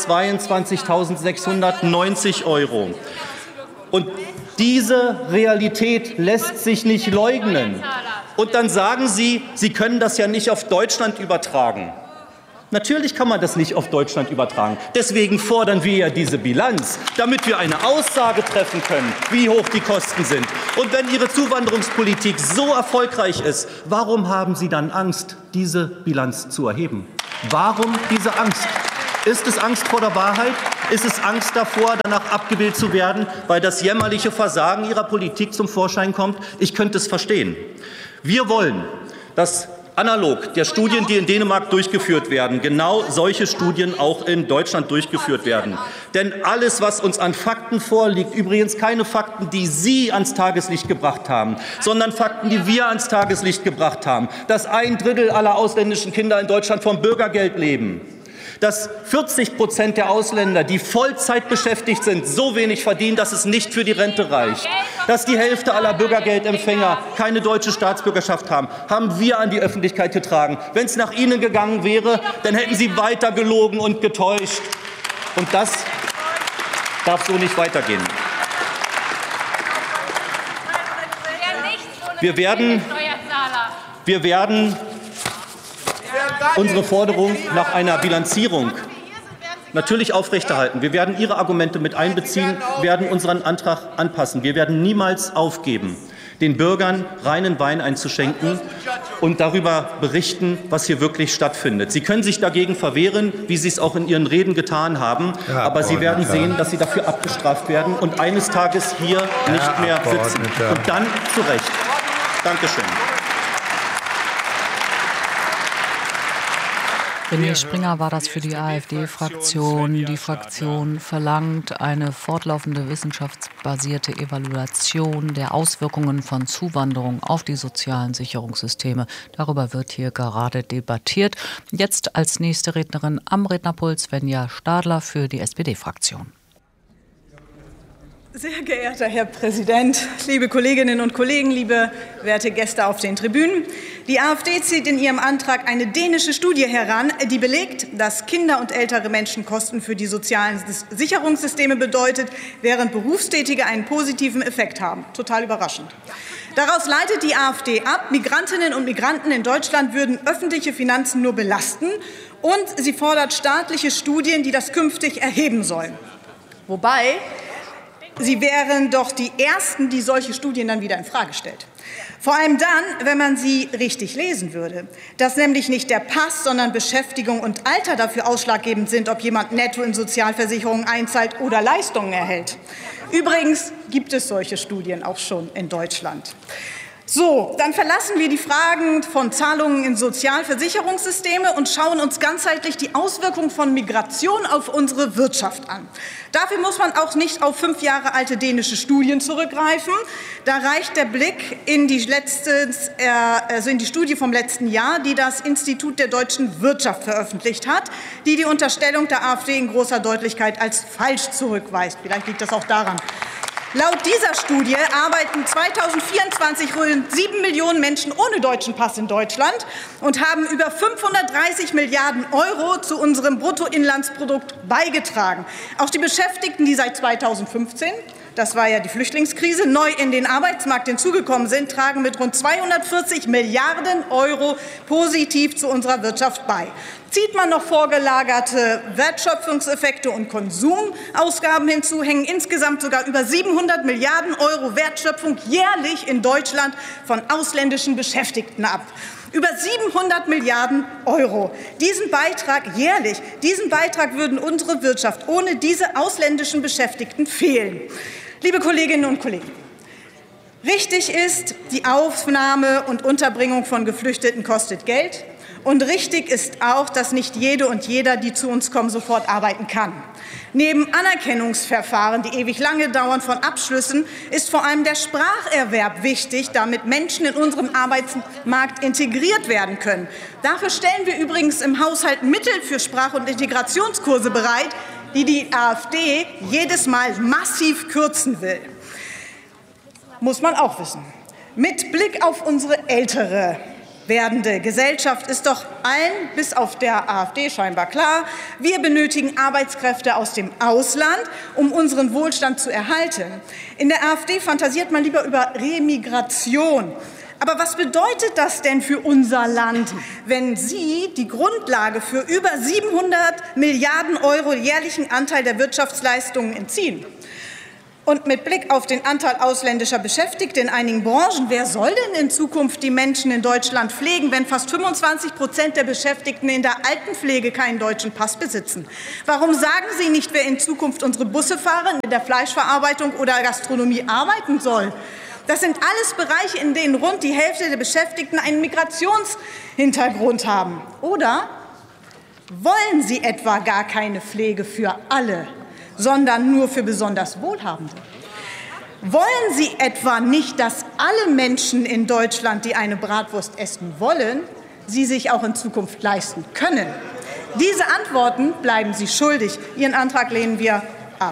22.690 €. Und diese Realität lässt sich nicht leugnen. Und dann sagen Sie, Sie können das ja nicht auf Deutschland übertragen. Natürlich kann man das nicht auf Deutschland übertragen. Deswegen fordern wir ja diese Bilanz, damit wir eine Aussage treffen können, wie hoch die Kosten sind. Und wenn Ihre Zuwanderungspolitik so erfolgreich ist, warum haben Sie dann Angst, diese Bilanz zu erheben? Warum diese Angst? Ist es Angst vor der Wahrheit? Ist es Angst davor, danach abgewählt zu werden, weil das jämmerliche Versagen Ihrer Politik zum Vorschein kommt? Ich könnte es verstehen. Wir wollen, dass analog der Studien, die in Dänemark durchgeführt werden, genau solche Studien auch in Deutschland durchgeführt werden. Denn alles, was uns an Fakten vorliegt, übrigens keine Fakten, die Sie ans Tageslicht gebracht haben, sondern Fakten, die wir ans Tageslicht gebracht haben, dass 1/3 aller ausländischen Kinder in Deutschland vom Bürgergeld leben, dass 40% der Ausländer, die Vollzeit beschäftigt sind, so wenig verdienen, dass es nicht für die Rente reicht, dass die Hälfte aller Bürgergeldempfänger keine deutsche Staatsbürgerschaft haben, haben wir an die Öffentlichkeit getragen. Wenn es nach Ihnen gegangen wäre, dann hätten Sie weiter gelogen und getäuscht. Und das darf so nicht weitergehen. Wir werden unsere Forderung nach einer Bilanzierung natürlich aufrechterhalten. Wir werden Ihre Argumente mit einbeziehen, werden unseren Antrag anpassen. Wir werden niemals aufgeben, den Bürgern reinen Wein einzuschenken und darüber berichten, was hier wirklich stattfindet. Sie können sich dagegen verwehren, wie Sie es auch in Ihren Reden getan haben, aber Sie werden sehen, dass Sie dafür abgestraft werden und eines Tages hier nicht mehr sitzen. Und dann zu Recht. Dankeschön. René Springer war das für die AfD-Fraktion. Die Fraktion verlangt eine fortlaufende wissenschaftsbasierte Evaluation der Auswirkungen von Zuwanderung auf die sozialen Sicherungssysteme. Darüber wird hier gerade debattiert. Jetzt als nächste Rednerin am Rednerpult Svenja Stadler für die SPD-Fraktion. Sehr geehrter Herr Präsident, liebe Kolleginnen und Kollegen, liebe werte Gäste auf den Tribünen. Die AfD zieht in ihrem Antrag eine dänische Studie heran, die belegt, dass Kinder und ältere Menschen Kosten für die sozialen Sicherungssysteme bedeutet, während Berufstätige einen positiven Effekt haben. Total überraschend. Daraus leitet die AfD ab, Migrantinnen und Migranten in Deutschland würden öffentliche Finanzen nur belasten, und sie fordert staatliche Studien, die das künftig erheben sollen. Wobei Sie wären doch die Ersten, die solche Studien dann wieder infrage stellt. Vor allem dann, wenn man sie richtig lesen würde. Dass nämlich nicht der Pass, sondern Beschäftigung und Alter dafür ausschlaggebend sind, ob jemand netto in Sozialversicherungen einzahlt oder Leistungen erhält. Übrigens gibt es solche Studien auch schon in Deutschland. So, dann verlassen wir die Fragen von Zahlungen in Sozialversicherungssysteme und schauen uns ganzheitlich die Auswirkungen von Migration auf unsere Wirtschaft an. Dafür muss man auch nicht auf 5 Jahre alte dänische Studien zurückgreifen. Da reicht der Blick in die Studie vom letzten Jahr, die das Institut der deutschen Wirtschaft veröffentlicht hat, die die Unterstellung der AfD in großer Deutlichkeit als falsch zurückweist. Vielleicht liegt das auch daran. Laut dieser Studie arbeiten 2024 rund 7 Millionen Menschen ohne deutschen Pass in Deutschland und haben über 530 Milliarden € zu unserem Bruttoinlandsprodukt beigetragen. Auch die Beschäftigten, die seit 2015, das war ja die Flüchtlingskrise, neu in den Arbeitsmarkt hinzugekommen sind, tragen mit rund 240 Milliarden € positiv zu unserer Wirtschaft bei. Zieht man noch vorgelagerte Wertschöpfungseffekte und Konsumausgaben hinzu, hängen insgesamt sogar über 700 Milliarden € Wertschöpfung jährlich in Deutschland von ausländischen Beschäftigten ab. Über 700 Milliarden €. Diesen Beitrag jährlich, diesen Beitrag würden unsere Wirtschaft ohne diese ausländischen Beschäftigten fehlen. Liebe Kolleginnen und Kollegen, richtig ist, die Aufnahme und Unterbringung von Geflüchteten kostet Geld. Und richtig ist auch, dass nicht jede und jeder, die zu uns kommen, sofort arbeiten kann. Neben Anerkennungsverfahren, die ewig lange dauern, von Abschlüssen, ist vor allem der Spracherwerb wichtig, damit Menschen in unserem Arbeitsmarkt integriert werden können. Dafür stellen wir übrigens im Haushalt Mittel für Sprach- und Integrationskurse bereit, die die AfD jedes Mal massiv kürzen will. muss man auch wissen. Mit Blick auf unsere ältere werdende Gesellschaft ist doch allen, bis auf der AfD, scheinbar klar, wir benötigen Arbeitskräfte aus dem Ausland, um unseren Wohlstand zu erhalten. In der AfD fantasiert man lieber über Remigration. Aber was bedeutet das denn für unser Land, wenn Sie die Grundlage für über 700 Milliarden € jährlichen Anteil der Wirtschaftsleistungen entziehen? Und mit Blick auf den Anteil ausländischer Beschäftigte in einigen Branchen, wer soll denn in Zukunft die Menschen in Deutschland pflegen, wenn fast 25% der Beschäftigten in der Altenpflege keinen deutschen Pass besitzen? Warum sagen Sie nicht, wer in Zukunft unsere Busse fahren, in der Fleischverarbeitung oder Gastronomie arbeiten soll? Das sind alles Bereiche, in denen rund die Hälfte der Beschäftigten einen Migrationshintergrund haben. Oder wollen Sie etwa gar keine Pflege für alle, sondern nur für besonders Wohlhabende? Wollen Sie etwa nicht, dass alle Menschen in Deutschland, die eine Bratwurst essen wollen, sie sich auch in Zukunft leisten können? Diese Antworten bleiben Sie schuldig. Ihren Antrag lehnen wir ab.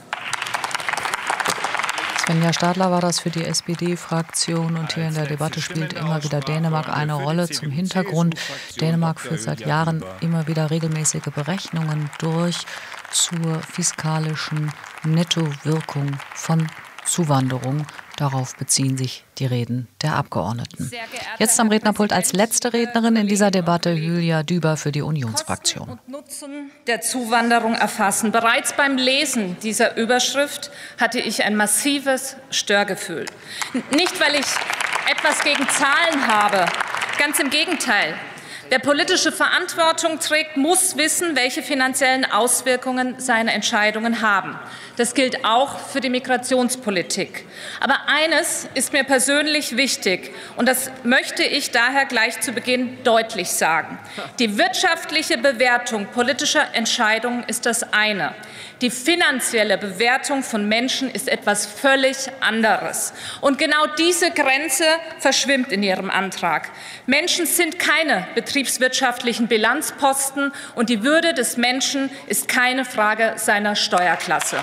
Svenja Stadler war das für die SPD-Fraktion und hier in der Debatte spielt immer wieder Dänemark eine Rolle. Zum Hintergrund, Dänemark führt seit Jahren immer wieder regelmäßige Berechnungen durch zur fiskalischen Nettowirkung von Zuwanderung. Darauf beziehen sich die Reden der Abgeordneten. Jetzt am Rednerpult als letzte Rednerin in dieser Debatte Julia Düber für die Unionsfraktion. Kosten und Nutzen der Zuwanderung erfassen. Bereits beim Lesen dieser Überschrift hatte ich ein massives Störgefühl. Nicht, weil ich etwas gegen Zahlen habe, ganz im Gegenteil. Wer politische Verantwortung trägt, muss wissen, welche finanziellen Auswirkungen seine Entscheidungen haben. Das gilt auch für die Migrationspolitik. Aber eines ist mir persönlich wichtig, und das möchte ich daher gleich zu Beginn deutlich sagen. Die wirtschaftliche Bewertung politischer Entscheidungen ist das eine. Die finanzielle Bewertung von Menschen ist etwas völlig anderes. Und genau diese Grenze verschwimmt in Ihrem Antrag. Menschen sind keine betriebswirtschaftlichen Bilanzposten, und die Würde des Menschen ist keine Frage seiner Steuerklasse.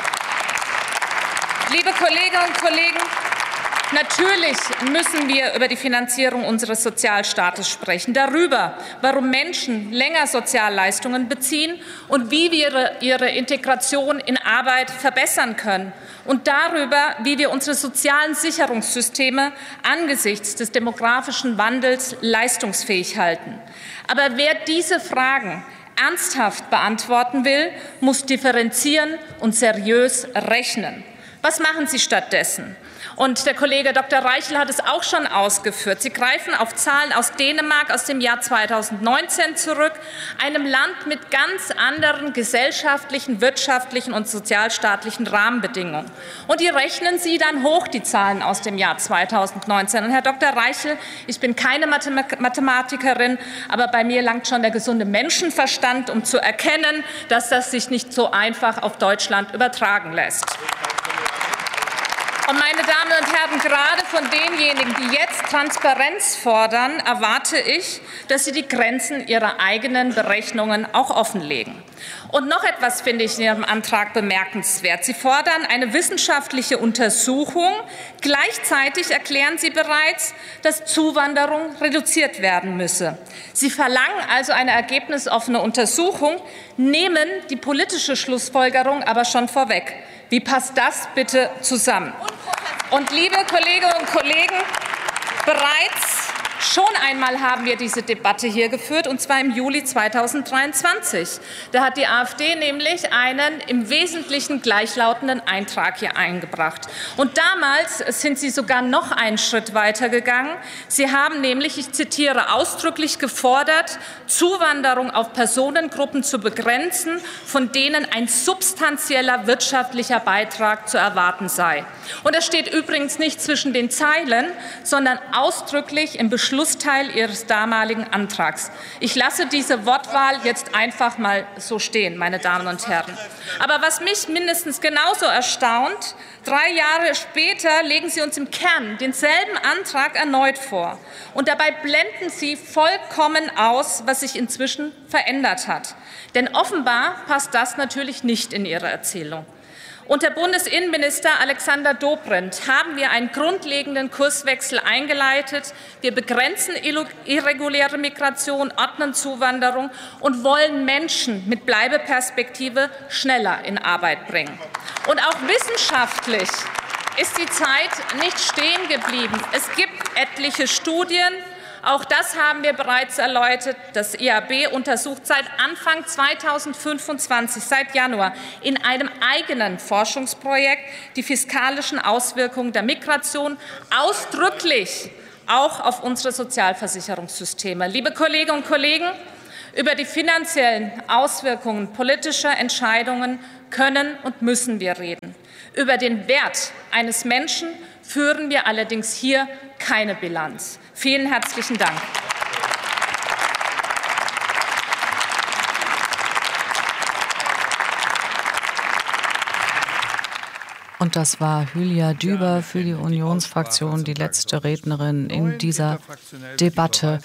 Liebe Kolleginnen und Kollegen, natürlich müssen wir über die Finanzierung unseres Sozialstaates sprechen, darüber, warum Menschen länger Sozialleistungen beziehen und wie wir ihre Integration in Arbeit verbessern können, und darüber, wie wir unsere sozialen Sicherungssysteme angesichts des demografischen Wandels leistungsfähig halten. Aber wer diese Fragen ernsthaft beantworten will, muss differenzieren und seriös rechnen. Was machen Sie stattdessen? Und der Kollege Dr. Reichel hat es auch schon ausgeführt. Sie greifen auf Zahlen aus Dänemark aus dem Jahr 2019 zurück, einem Land mit ganz anderen gesellschaftlichen, wirtschaftlichen und sozialstaatlichen Rahmenbedingungen. Und die rechnen Sie dann hoch, die Zahlen aus dem Jahr 2019. Und Herr Dr. Reichel, ich bin keine Mathematikerin, aber bei mir langt schon der gesunde Menschenverstand, um zu erkennen, dass das sich nicht so einfach auf Deutschland übertragen lässt. Und meine Damen und Herren, gerade von denjenigen, die jetzt Transparenz fordern, erwarte ich, dass sie die Grenzen ihrer eigenen Berechnungen auch offenlegen. Und noch etwas finde ich in Ihrem Antrag bemerkenswert. Sie fordern eine wissenschaftliche Untersuchung. Gleichzeitig erklären Sie bereits, dass Zuwanderung reduziert werden müsse. Sie verlangen also eine ergebnisoffene Untersuchung, nehmen die politische Schlussfolgerung aber schon vorweg. Wie passt das bitte zusammen? Und liebe Kolleginnen und Kollegen, bereits schon einmal haben wir diese Debatte hier geführt, und zwar im Juli 2023. Da hat die AfD nämlich einen im Wesentlichen gleichlautenden Eintrag hier eingebracht. Und damals sind Sie sogar noch einen Schritt weiter gegangen. Sie haben nämlich, ich zitiere, ausdrücklich gefordert, Zuwanderung auf Personengruppen zu begrenzen, von denen ein substanzieller wirtschaftlicher Beitrag zu erwarten sei. Und das steht übrigens nicht zwischen den Zeilen, sondern ausdrücklich im Beschlussteil Ihres damaligen Antrags. Ich lasse diese Wortwahl jetzt einfach mal so stehen, meine Damen und Herren. Aber was mich mindestens genauso erstaunt, 3 Jahre später legen Sie uns im Kern denselben Antrag erneut vor. Und dabei blenden Sie vollkommen aus, was sich inzwischen verändert hat. Denn offenbar passt das natürlich nicht in Ihre Erzählung. Unter Bundesinnenminister Alexander Dobrindt haben wir einen grundlegenden Kurswechsel eingeleitet. Wir begrenzen irreguläre Migration, ordnen Zuwanderung und wollen Menschen mit Bleibeperspektive schneller in Arbeit bringen. Und auch wissenschaftlich ist die Zeit nicht stehen geblieben. Es gibt etliche Studien. Auch das haben wir bereits erläutert. Das IAB untersucht seit Anfang 2025, seit Januar, in einem eigenen Forschungsprojekt die fiskalischen Auswirkungen der Migration, ausdrücklich auch auf unsere Sozialversicherungssysteme. Liebe Kolleginnen und Kollegen, über die finanziellen Auswirkungen politischer Entscheidungen können und müssen wir reden. Über den Wert eines Menschen führen wir allerdings hier keine Bilanz. Vielen herzlichen Dank. Und das war Hülya Düber für die Unionsfraktion, die letzte Rednerin in dieser Debatte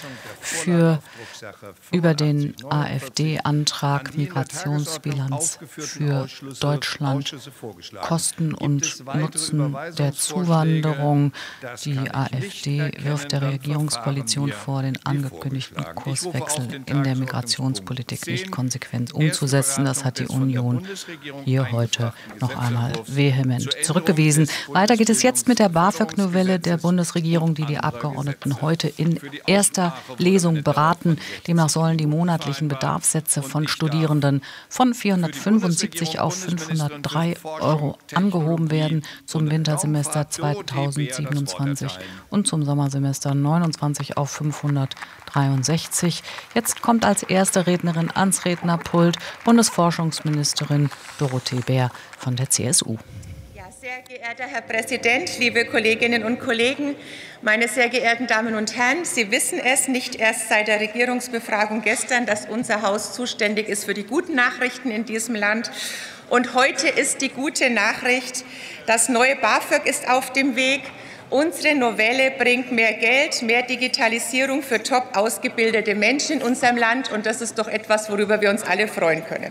über den AfD-Antrag Migrationsbilanz für Deutschland, Kosten und Nutzen der Zuwanderung. Die AfD wirft der Regierungskoalition vor, den angekündigten Kurswechsel in der Migrationspolitik nicht konsequent umzusetzen. Das hat die Union hier heute noch einmal vehement zurückgewiesen. Weiter geht es jetzt mit der BAföG-Novelle der Bundesregierung, die die Abgeordneten heute in erster Lesung beraten. Demnach sollen die monatlichen Bedarfssätze von Studierenden von 475 auf 503 € angehoben werden zum Wintersemester 2027 und zum Sommersemester 29 auf 563. Jetzt kommt als erste Rednerin ans Rednerpult Bundesforschungsministerin Dorothee Bär von der CSU. Sehr geehrter Herr Präsident, liebe Kolleginnen und Kollegen, meine sehr geehrten Damen und Herren! Sie wissen es nicht erst seit der Regierungsbefragung gestern, dass unser Haus zuständig ist für die guten Nachrichten in diesem Land. Und heute ist die gute Nachricht, das neue BAföG ist auf dem Weg. Unsere Novelle bringt mehr Geld, mehr Digitalisierung für top ausgebildete Menschen in unserem Land. Und das ist doch etwas, worüber wir uns alle freuen können.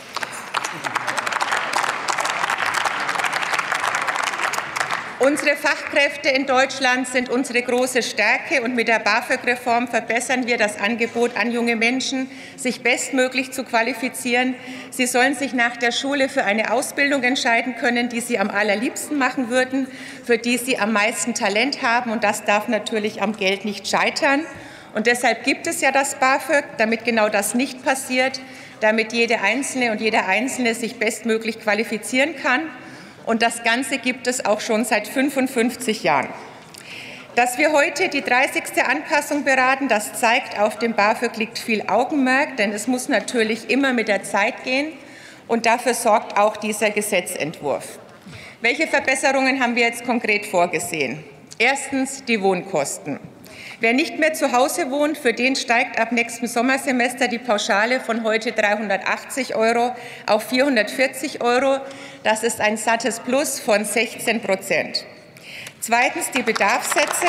Unsere Fachkräfte in Deutschland sind unsere große Stärke, und mit der BAföG-Reform verbessern wir das Angebot an junge Menschen, sich bestmöglich zu qualifizieren. Sie sollen sich nach der Schule für eine Ausbildung entscheiden können, die sie am allerliebsten machen würden, für die sie am meisten Talent haben, und das darf natürlich am Geld nicht scheitern. Und deshalb gibt es ja das BAföG, damit genau das nicht passiert, damit jede Einzelne und jeder Einzelne sich bestmöglich qualifizieren kann. Und das Ganze gibt es auch schon seit 55 Jahren. Dass wir heute die 30. Anpassung beraten, das zeigt, auf dem BAföG liegt viel Augenmerk, denn es muss natürlich immer mit der Zeit gehen, und dafür sorgt auch dieser Gesetzentwurf. Welche Verbesserungen haben wir jetzt konkret vorgesehen? Erstens die Wohnkosten. Wer nicht mehr zu Hause wohnt, für den steigt ab nächstem Sommersemester die Pauschale von heute 380 € auf 440 €. Das ist ein sattes Plus von 16%. Zweitens die Bedarfssätze.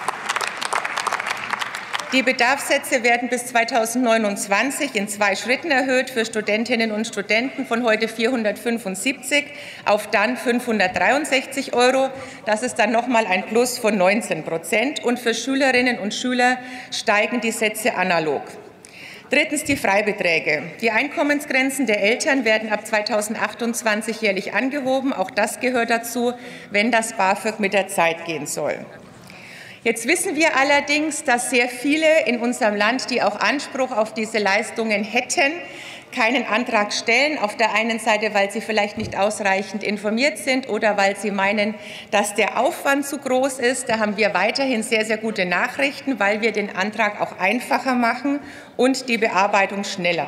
Die Bedarfssätze werden bis 2029 in 2 Schritten erhöht, für Studentinnen und Studenten von heute 475 auf dann 563 €. Das ist dann noch mal ein Plus von 19%. Und für Schülerinnen und Schüler steigen die Sätze analog. Drittens die Freibeträge. Die Einkommensgrenzen der Eltern werden ab 2028 jährlich angehoben. Auch das gehört dazu, wenn das BAföG mit der Zeit gehen soll. Jetzt wissen wir allerdings, dass sehr viele in unserem Land, die auch Anspruch auf diese Leistungen hätten, keinen Antrag stellen. Auf der einen Seite, weil sie vielleicht nicht ausreichend informiert sind oder weil sie meinen, dass der Aufwand zu groß ist. Da haben wir weiterhin sehr, sehr gute Nachrichten, weil wir den Antrag auch einfacher machen und die Bearbeitung schneller.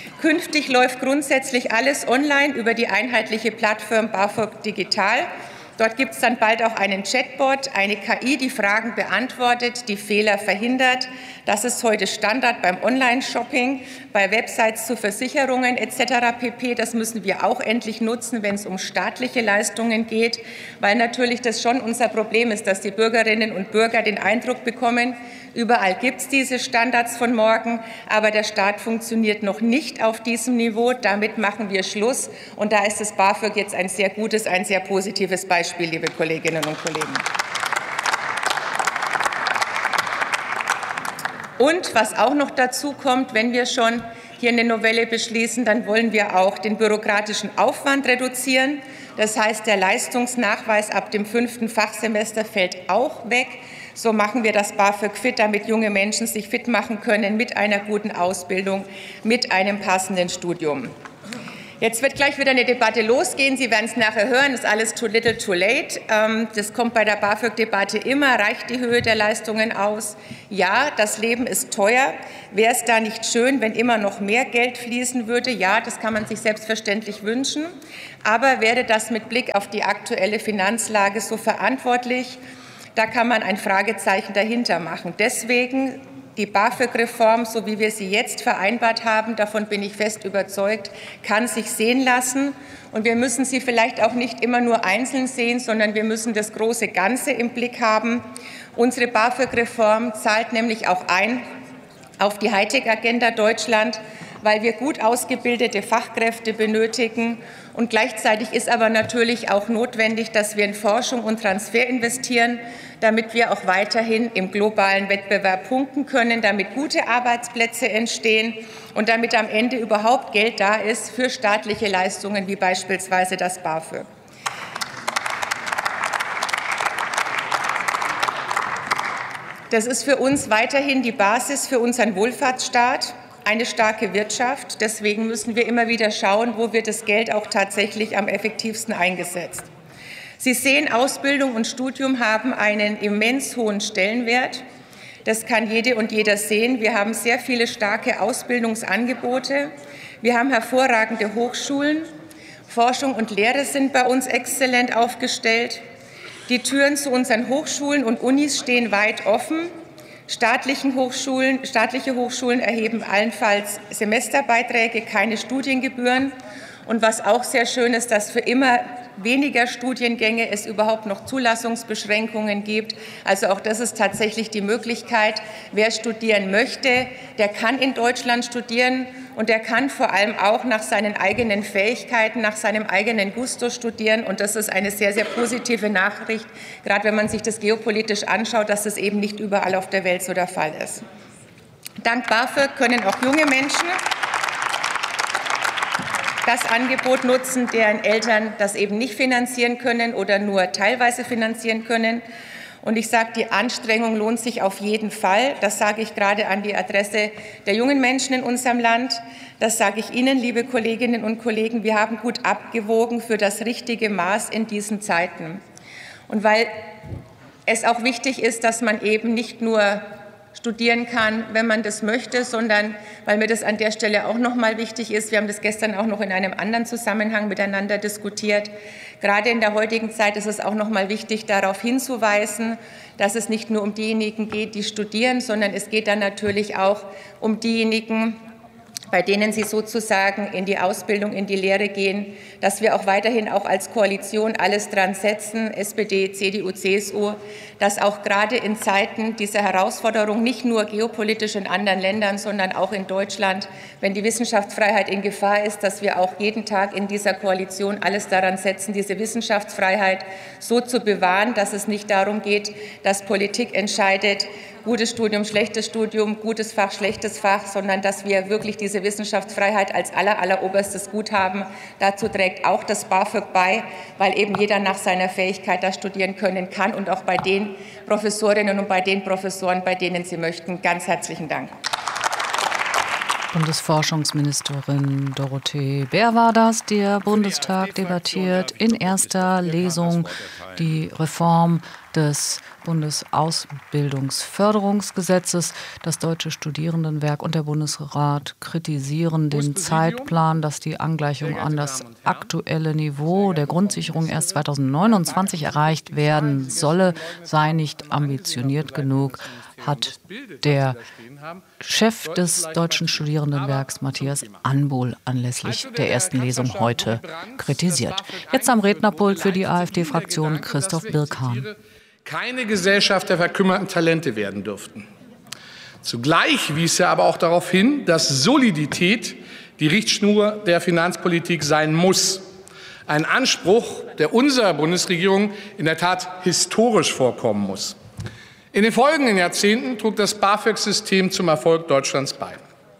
Künftig läuft grundsätzlich alles online über die einheitliche Plattform BAföG Digital. Dort gibt es dann bald auch einen Chatbot, eine KI, die Fragen beantwortet, die Fehler verhindert. Das ist heute Standard beim Online-Shopping, bei Websites zu Versicherungen etc. pp. Das müssen wir auch endlich nutzen, wenn es um staatliche Leistungen geht, weil natürlich das schon unser Problem ist, dass die Bürgerinnen und Bürger den Eindruck bekommen, überall gibt es diese Standards von morgen, aber der Staat funktioniert noch nicht auf diesem Niveau. Damit machen wir Schluss. Und da ist das BAföG jetzt ein sehr gutes, ein sehr positives Beispiel, liebe Kolleginnen und Kollegen. Und was auch noch dazu kommt, wenn wir schon hier eine Novelle beschließen, dann wollen wir auch den bürokratischen Aufwand reduzieren. Das heißt, der Leistungsnachweis ab dem 5. Fachsemester fällt auch weg. So machen wir das BAföG fit, damit junge Menschen sich fit machen können mit einer guten Ausbildung, mit einem passenden Studium. Jetzt wird gleich wieder eine Debatte losgehen. Sie werden es nachher hören, ist alles too little, too late. Das kommt bei der BAföG-Debatte immer. Reicht die Höhe der Leistungen aus? Ja, das Leben ist teuer. Wäre es da nicht schön, wenn immer noch mehr Geld fließen würde? Ja, das kann man sich selbstverständlich wünschen. Aber wäre das mit Blick auf die aktuelle Finanzlage so verantwortlich? Da kann man ein Fragezeichen dahinter machen. Deswegen die BAföG-Reform, so wie wir sie jetzt vereinbart haben, davon bin ich fest überzeugt, kann sich sehen lassen. Und wir müssen sie vielleicht auch nicht immer nur einzeln sehen, sondern wir müssen das große Ganze im Blick haben. Unsere BAföG-Reform zahlt nämlich auch ein auf die Hightech-Agenda Deutschland, weil wir gut ausgebildete Fachkräfte benötigen. Und gleichzeitig ist aber natürlich auch notwendig, dass wir in Forschung und Transfer investieren, damit wir auch weiterhin im globalen Wettbewerb punkten können, damit gute Arbeitsplätze entstehen und damit am Ende überhaupt Geld da ist für staatliche Leistungen wie beispielsweise das BAföG. Das ist für uns weiterhin die Basis für unseren Wohlfahrtsstaat, eine starke Wirtschaft. Deswegen müssen wir immer wieder schauen, wo wird das Geld auch tatsächlich am effektivsten eingesetzt. Sie sehen, Ausbildung und Studium haben einen immens hohen Stellenwert. Das kann jede und jeder sehen. Wir haben sehr viele starke Ausbildungsangebote. Wir haben hervorragende Hochschulen. Forschung und Lehre sind bei uns exzellent aufgestellt. Die Türen zu unseren Hochschulen und Unis stehen weit offen. Staatliche Hochschulen erheben allenfalls Semesterbeiträge, keine Studiengebühren. Und was auch sehr schön ist, dass für immer weniger Studiengänge es überhaupt noch Zulassungsbeschränkungen gibt. Also auch das ist tatsächlich die Möglichkeit. Wer studieren möchte, der kann in Deutschland studieren und der kann vor allem auch nach seinen eigenen Fähigkeiten, nach seinem eigenen Gusto studieren. Und das ist eine sehr, sehr positive Nachricht, gerade wenn man sich das geopolitisch anschaut, dass das eben nicht überall auf der Welt so der Fall ist. Dank BAföG können auch junge Menschen das Angebot nutzen, deren Eltern das eben nicht finanzieren können oder nur teilweise finanzieren können. Und ich sage, die Anstrengung lohnt sich auf jeden Fall. Das sage ich gerade an die Adresse der jungen Menschen in unserem Land. Das sage ich Ihnen, liebe Kolleginnen und Kollegen. Wir haben gut abgewogen für das richtige Maß in diesen Zeiten. Und weil es auch wichtig ist, dass man eben nicht nur studieren kann, wenn man das möchte, sondern weil mir das an der Stelle auch noch mal wichtig ist. Wir haben das gestern auch noch in einem anderen Zusammenhang miteinander diskutiert. Gerade in der heutigen Zeit ist es auch noch mal wichtig, darauf hinzuweisen, dass es nicht nur um diejenigen geht, die studieren, sondern es geht dann natürlich auch um diejenigen, bei denen Sie sozusagen in die Ausbildung, in die Lehre gehen, dass wir auch weiterhin auch als Koalition alles dran setzen, SPD, CDU, CSU, dass auch gerade in Zeiten dieser Herausforderung, nicht nur geopolitisch in anderen Ländern, sondern auch in Deutschland, wenn die Wissenschaftsfreiheit in Gefahr ist, dass wir auch jeden Tag in dieser Koalition alles daran setzen, diese Wissenschaftsfreiheit so zu bewahren, dass es nicht darum geht, dass Politik entscheidet, gutes Studium, schlechtes Studium, gutes Fach, schlechtes Fach, sondern dass wir wirklich diese Wissenschaftsfreiheit als alleroberstes Gut haben. Dazu trägt auch das BAföG bei, weil eben jeder nach seiner Fähigkeit da studieren können kann und auch bei den Professorinnen und bei den Professoren, bei denen Sie möchten. Ganz herzlichen Dank. Bundesforschungsministerin Dorothee Bär war das. Der Bundestag debattiert in erster Lesung die Reform des Bundesausbildungsförderungsgesetzes. Das Deutsche Studierendenwerk und der Bundesrat kritisieren den Zeitplan, dass die Angleichung an das aktuelle Niveau der Grundsicherung erst 2029 erreicht werden solle, sei nicht ambitioniert genug, hat der Chef des Deutschen Studierendenwerks Matthias Anbohl anlässlich der ersten Lesung heute kritisiert. Jetzt am Rednerpult für die AfD-Fraktion Christoph Birkhahn. Keine Gesellschaft der verkümmerten Talente werden dürften. Zugleich wies er aber auch darauf hin, dass Solidität die Richtschnur der Finanzpolitik sein muss. Ein Anspruch, der unserer Bundesregierung in der Tat historisch vorkommen muss. In den folgenden Jahrzehnten trug das BAföG-System zum Erfolg Deutschlands bei.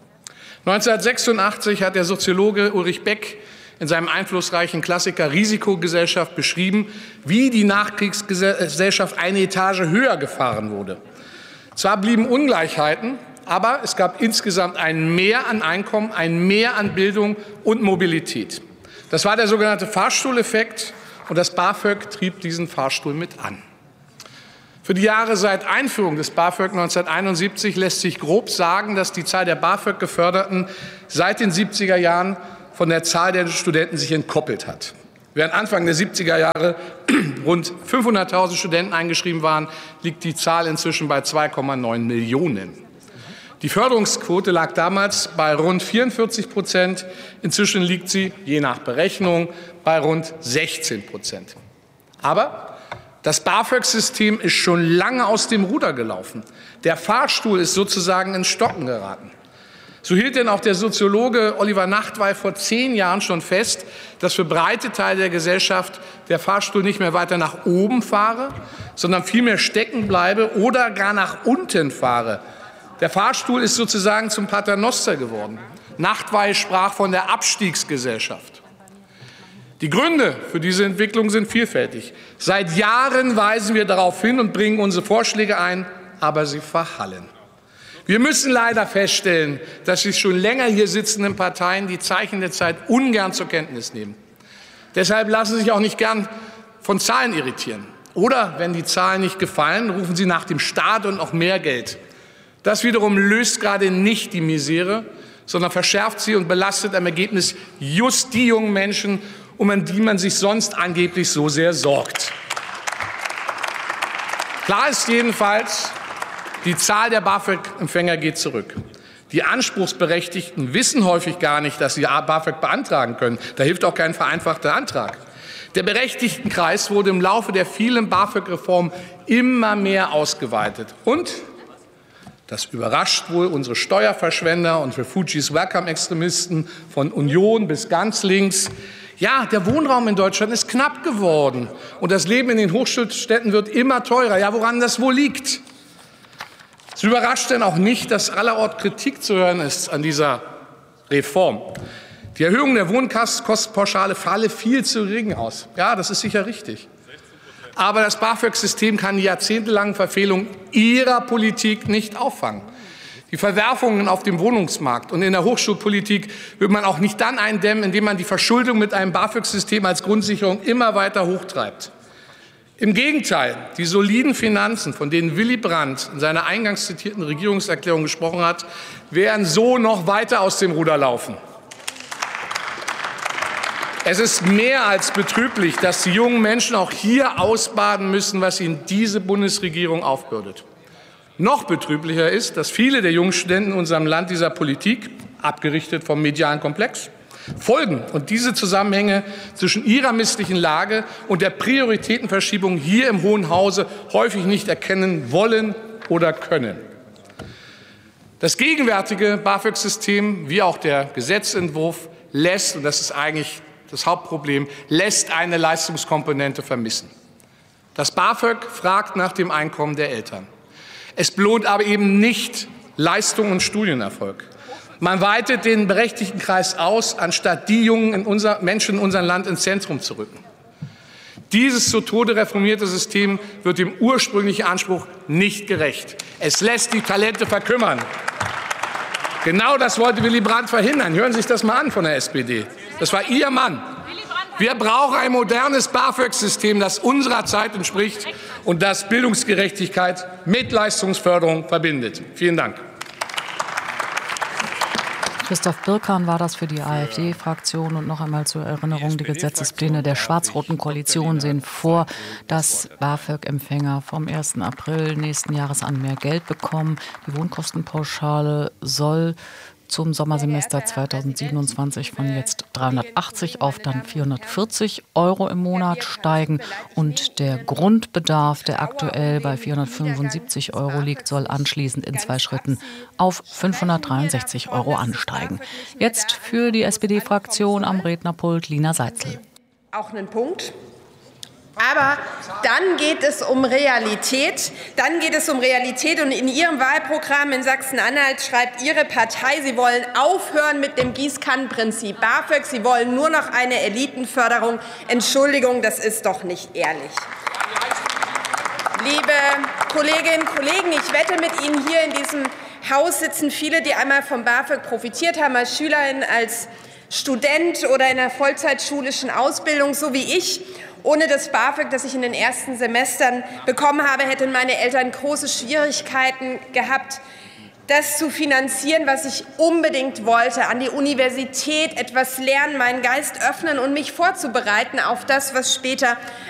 1986 hat der Soziologe Ulrich Beck in seinem einflussreichen Klassiker Risikogesellschaft beschrieben, wie die Nachkriegsgesellschaft eine Etage höher gefahren wurde. Zwar blieben Ungleichheiten, aber es gab insgesamt ein Mehr an Einkommen, ein Mehr an Bildung und Mobilität. Das war der sogenannte Fahrstuhleffekt, und das BAföG trieb diesen Fahrstuhl mit an. Für die Jahre seit Einführung des BAföG 1971 lässt sich grob sagen, dass die Zahl der BAföG-Geförderten seit den 70er Jahren von der Zahl der Studenten sich entkoppelt hat. Während Anfang der 70er Jahre rund 500.000 Studenten eingeschrieben waren, liegt die Zahl inzwischen bei 2,9 Millionen. Die Förderungsquote lag damals bei rund 44%. Inzwischen liegt sie, je nach Berechnung, bei rund 16%. Aber das BAföG-System ist schon lange aus dem Ruder gelaufen. Der Fahrstuhl ist sozusagen ins Stocken geraten. So hielt denn auch der Soziologe Oliver Nachtwey vor 10 Jahren schon fest, dass für breite Teile der Gesellschaft der Fahrstuhl nicht mehr weiter nach oben fahre, sondern vielmehr stecken bleibe oder gar nach unten fahre. Der Fahrstuhl ist sozusagen zum Paternoster geworden. Nachtwey sprach von der Abstiegsgesellschaft. Die Gründe für diese Entwicklung sind vielfältig. Seit Jahren weisen wir darauf hin und bringen unsere Vorschläge ein, aber sie verhallen. Wir müssen leider feststellen, dass die schon länger hier sitzenden Parteien die Zeichen der Zeit ungern zur Kenntnis nehmen. Deshalb lassen Sie sich auch nicht gern von Zahlen irritieren. Oder, wenn die Zahlen nicht gefallen, rufen Sie nach dem Staat und noch mehr Geld. Das wiederum löst gerade nicht die Misere, sondern verschärft sie und belastet am Ergebnis just die jungen Menschen, um die man sich sonst angeblich so sehr sorgt. Klar ist jedenfalls, die Zahl der BAföG-Empfänger geht zurück. Die Anspruchsberechtigten wissen häufig gar nicht, dass sie BAföG beantragen können. Da hilft auch kein vereinfachter Antrag. Der Berechtigtenkreis wurde im Laufe der vielen BAföG-Reformen immer mehr ausgeweitet. Und, das überrascht wohl unsere Steuerverschwender und Refugees Welcome-Extremisten von Union bis ganz links, ja, der Wohnraum in Deutschland ist knapp geworden. Und das Leben in den Hochschulstädten wird immer teurer. Ja, woran das wohl liegt? Es überrascht denn auch nicht, dass allerorts Kritik zu hören ist an dieser Reform. Die Erhöhung der Wohnkostenpauschale falle viel zu gering aus. Ja, das ist sicher richtig. Aber das BAföG-System kann die jahrzehntelangen Verfehlungen Ihrer Politik nicht auffangen. Die Verwerfungen auf dem Wohnungsmarkt und in der Hochschulpolitik wird man auch nicht dann eindämmen, indem man die Verschuldung mit einem BAföG-System als Grundsicherung immer weiter hochtreibt. Im Gegenteil, die soliden Finanzen, von denen Willy Brandt in seiner eingangs zitierten Regierungserklärung gesprochen hat, werden so noch weiter aus dem Ruder laufen. Es ist mehr als betrüblich, dass die jungen Menschen auch hier ausbaden müssen, was ihnen diese Bundesregierung aufbürdet. Noch betrüblicher ist, dass viele der jungen Studenten in unserem Land dieser Politik, abgerichtet vom medialen Komplex, folgen und diese Zusammenhänge zwischen ihrer misslichen Lage und der Prioritätenverschiebung hier im Hohen Hause häufig nicht erkennen wollen oder können. Das gegenwärtige BAföG-System, wie auch der Gesetzentwurf, lässt, und das ist eigentlich das Hauptproblem, lässt eine Leistungskomponente vermissen. Das BAföG fragt nach dem Einkommen der Eltern. Es belohnt aber eben nicht Leistung und Studienerfolg. Man weitet den Berechtigtenkreis aus, anstatt die jungen Menschen in unserem Land ins Zentrum zu rücken. Dieses zu Tode reformierte System wird dem ursprünglichen Anspruch nicht gerecht. Es lässt die Talente verkümmern. Genau das wollte Willy Brandt verhindern. Hören Sie sich das mal an von der SPD. Das war Ihr Mann. Wir brauchen ein modernes BAföG-System, das unserer Zeit entspricht und das Bildungsgerechtigkeit mit Leistungsförderung verbindet. Vielen Dank. Christoph Birkan war das für die AfD-Fraktion. Und noch einmal zur Erinnerung, die Gesetzespläne der schwarz-roten Koalition sehen vor, dass BAföG-Empfänger vom 1. April nächsten Jahres an mehr Geld bekommen. Die Wohnkostenpauschale soll zum Sommersemester 2027 von jetzt 380 auf dann 440 € im Monat steigen. Und der Grundbedarf, der aktuell bei 475 € liegt, soll anschließend in 2 Schritten auf 563 € ansteigen. Jetzt für die SPD-Fraktion am Rednerpult Lina Seitzl. Auch einen Punkt. Aber dann geht es um Realität. Und in Ihrem Wahlprogramm in Sachsen-Anhalt schreibt Ihre Partei, Sie wollen aufhören mit dem Gießkannenprinzip BAföG. Sie wollen nur noch eine Elitenförderung. Entschuldigung, das ist doch nicht ehrlich. Liebe Kolleginnen und Kollegen, ich wette, mit Ihnen hier in diesem Haus sitzen viele, die einmal vom BAföG profitiert haben, als Schülerin, als Student oder in einer vollzeitschulischen Ausbildung, so wie ich. Ohne das BAföG, das ich in den ersten Semestern bekommen habe, hätten meine Eltern große Schwierigkeiten gehabt, das zu finanzieren, was ich unbedingt wollte, an die Universität etwas lernen, meinen Geist öffnen und mich vorzubereiten auf das, was später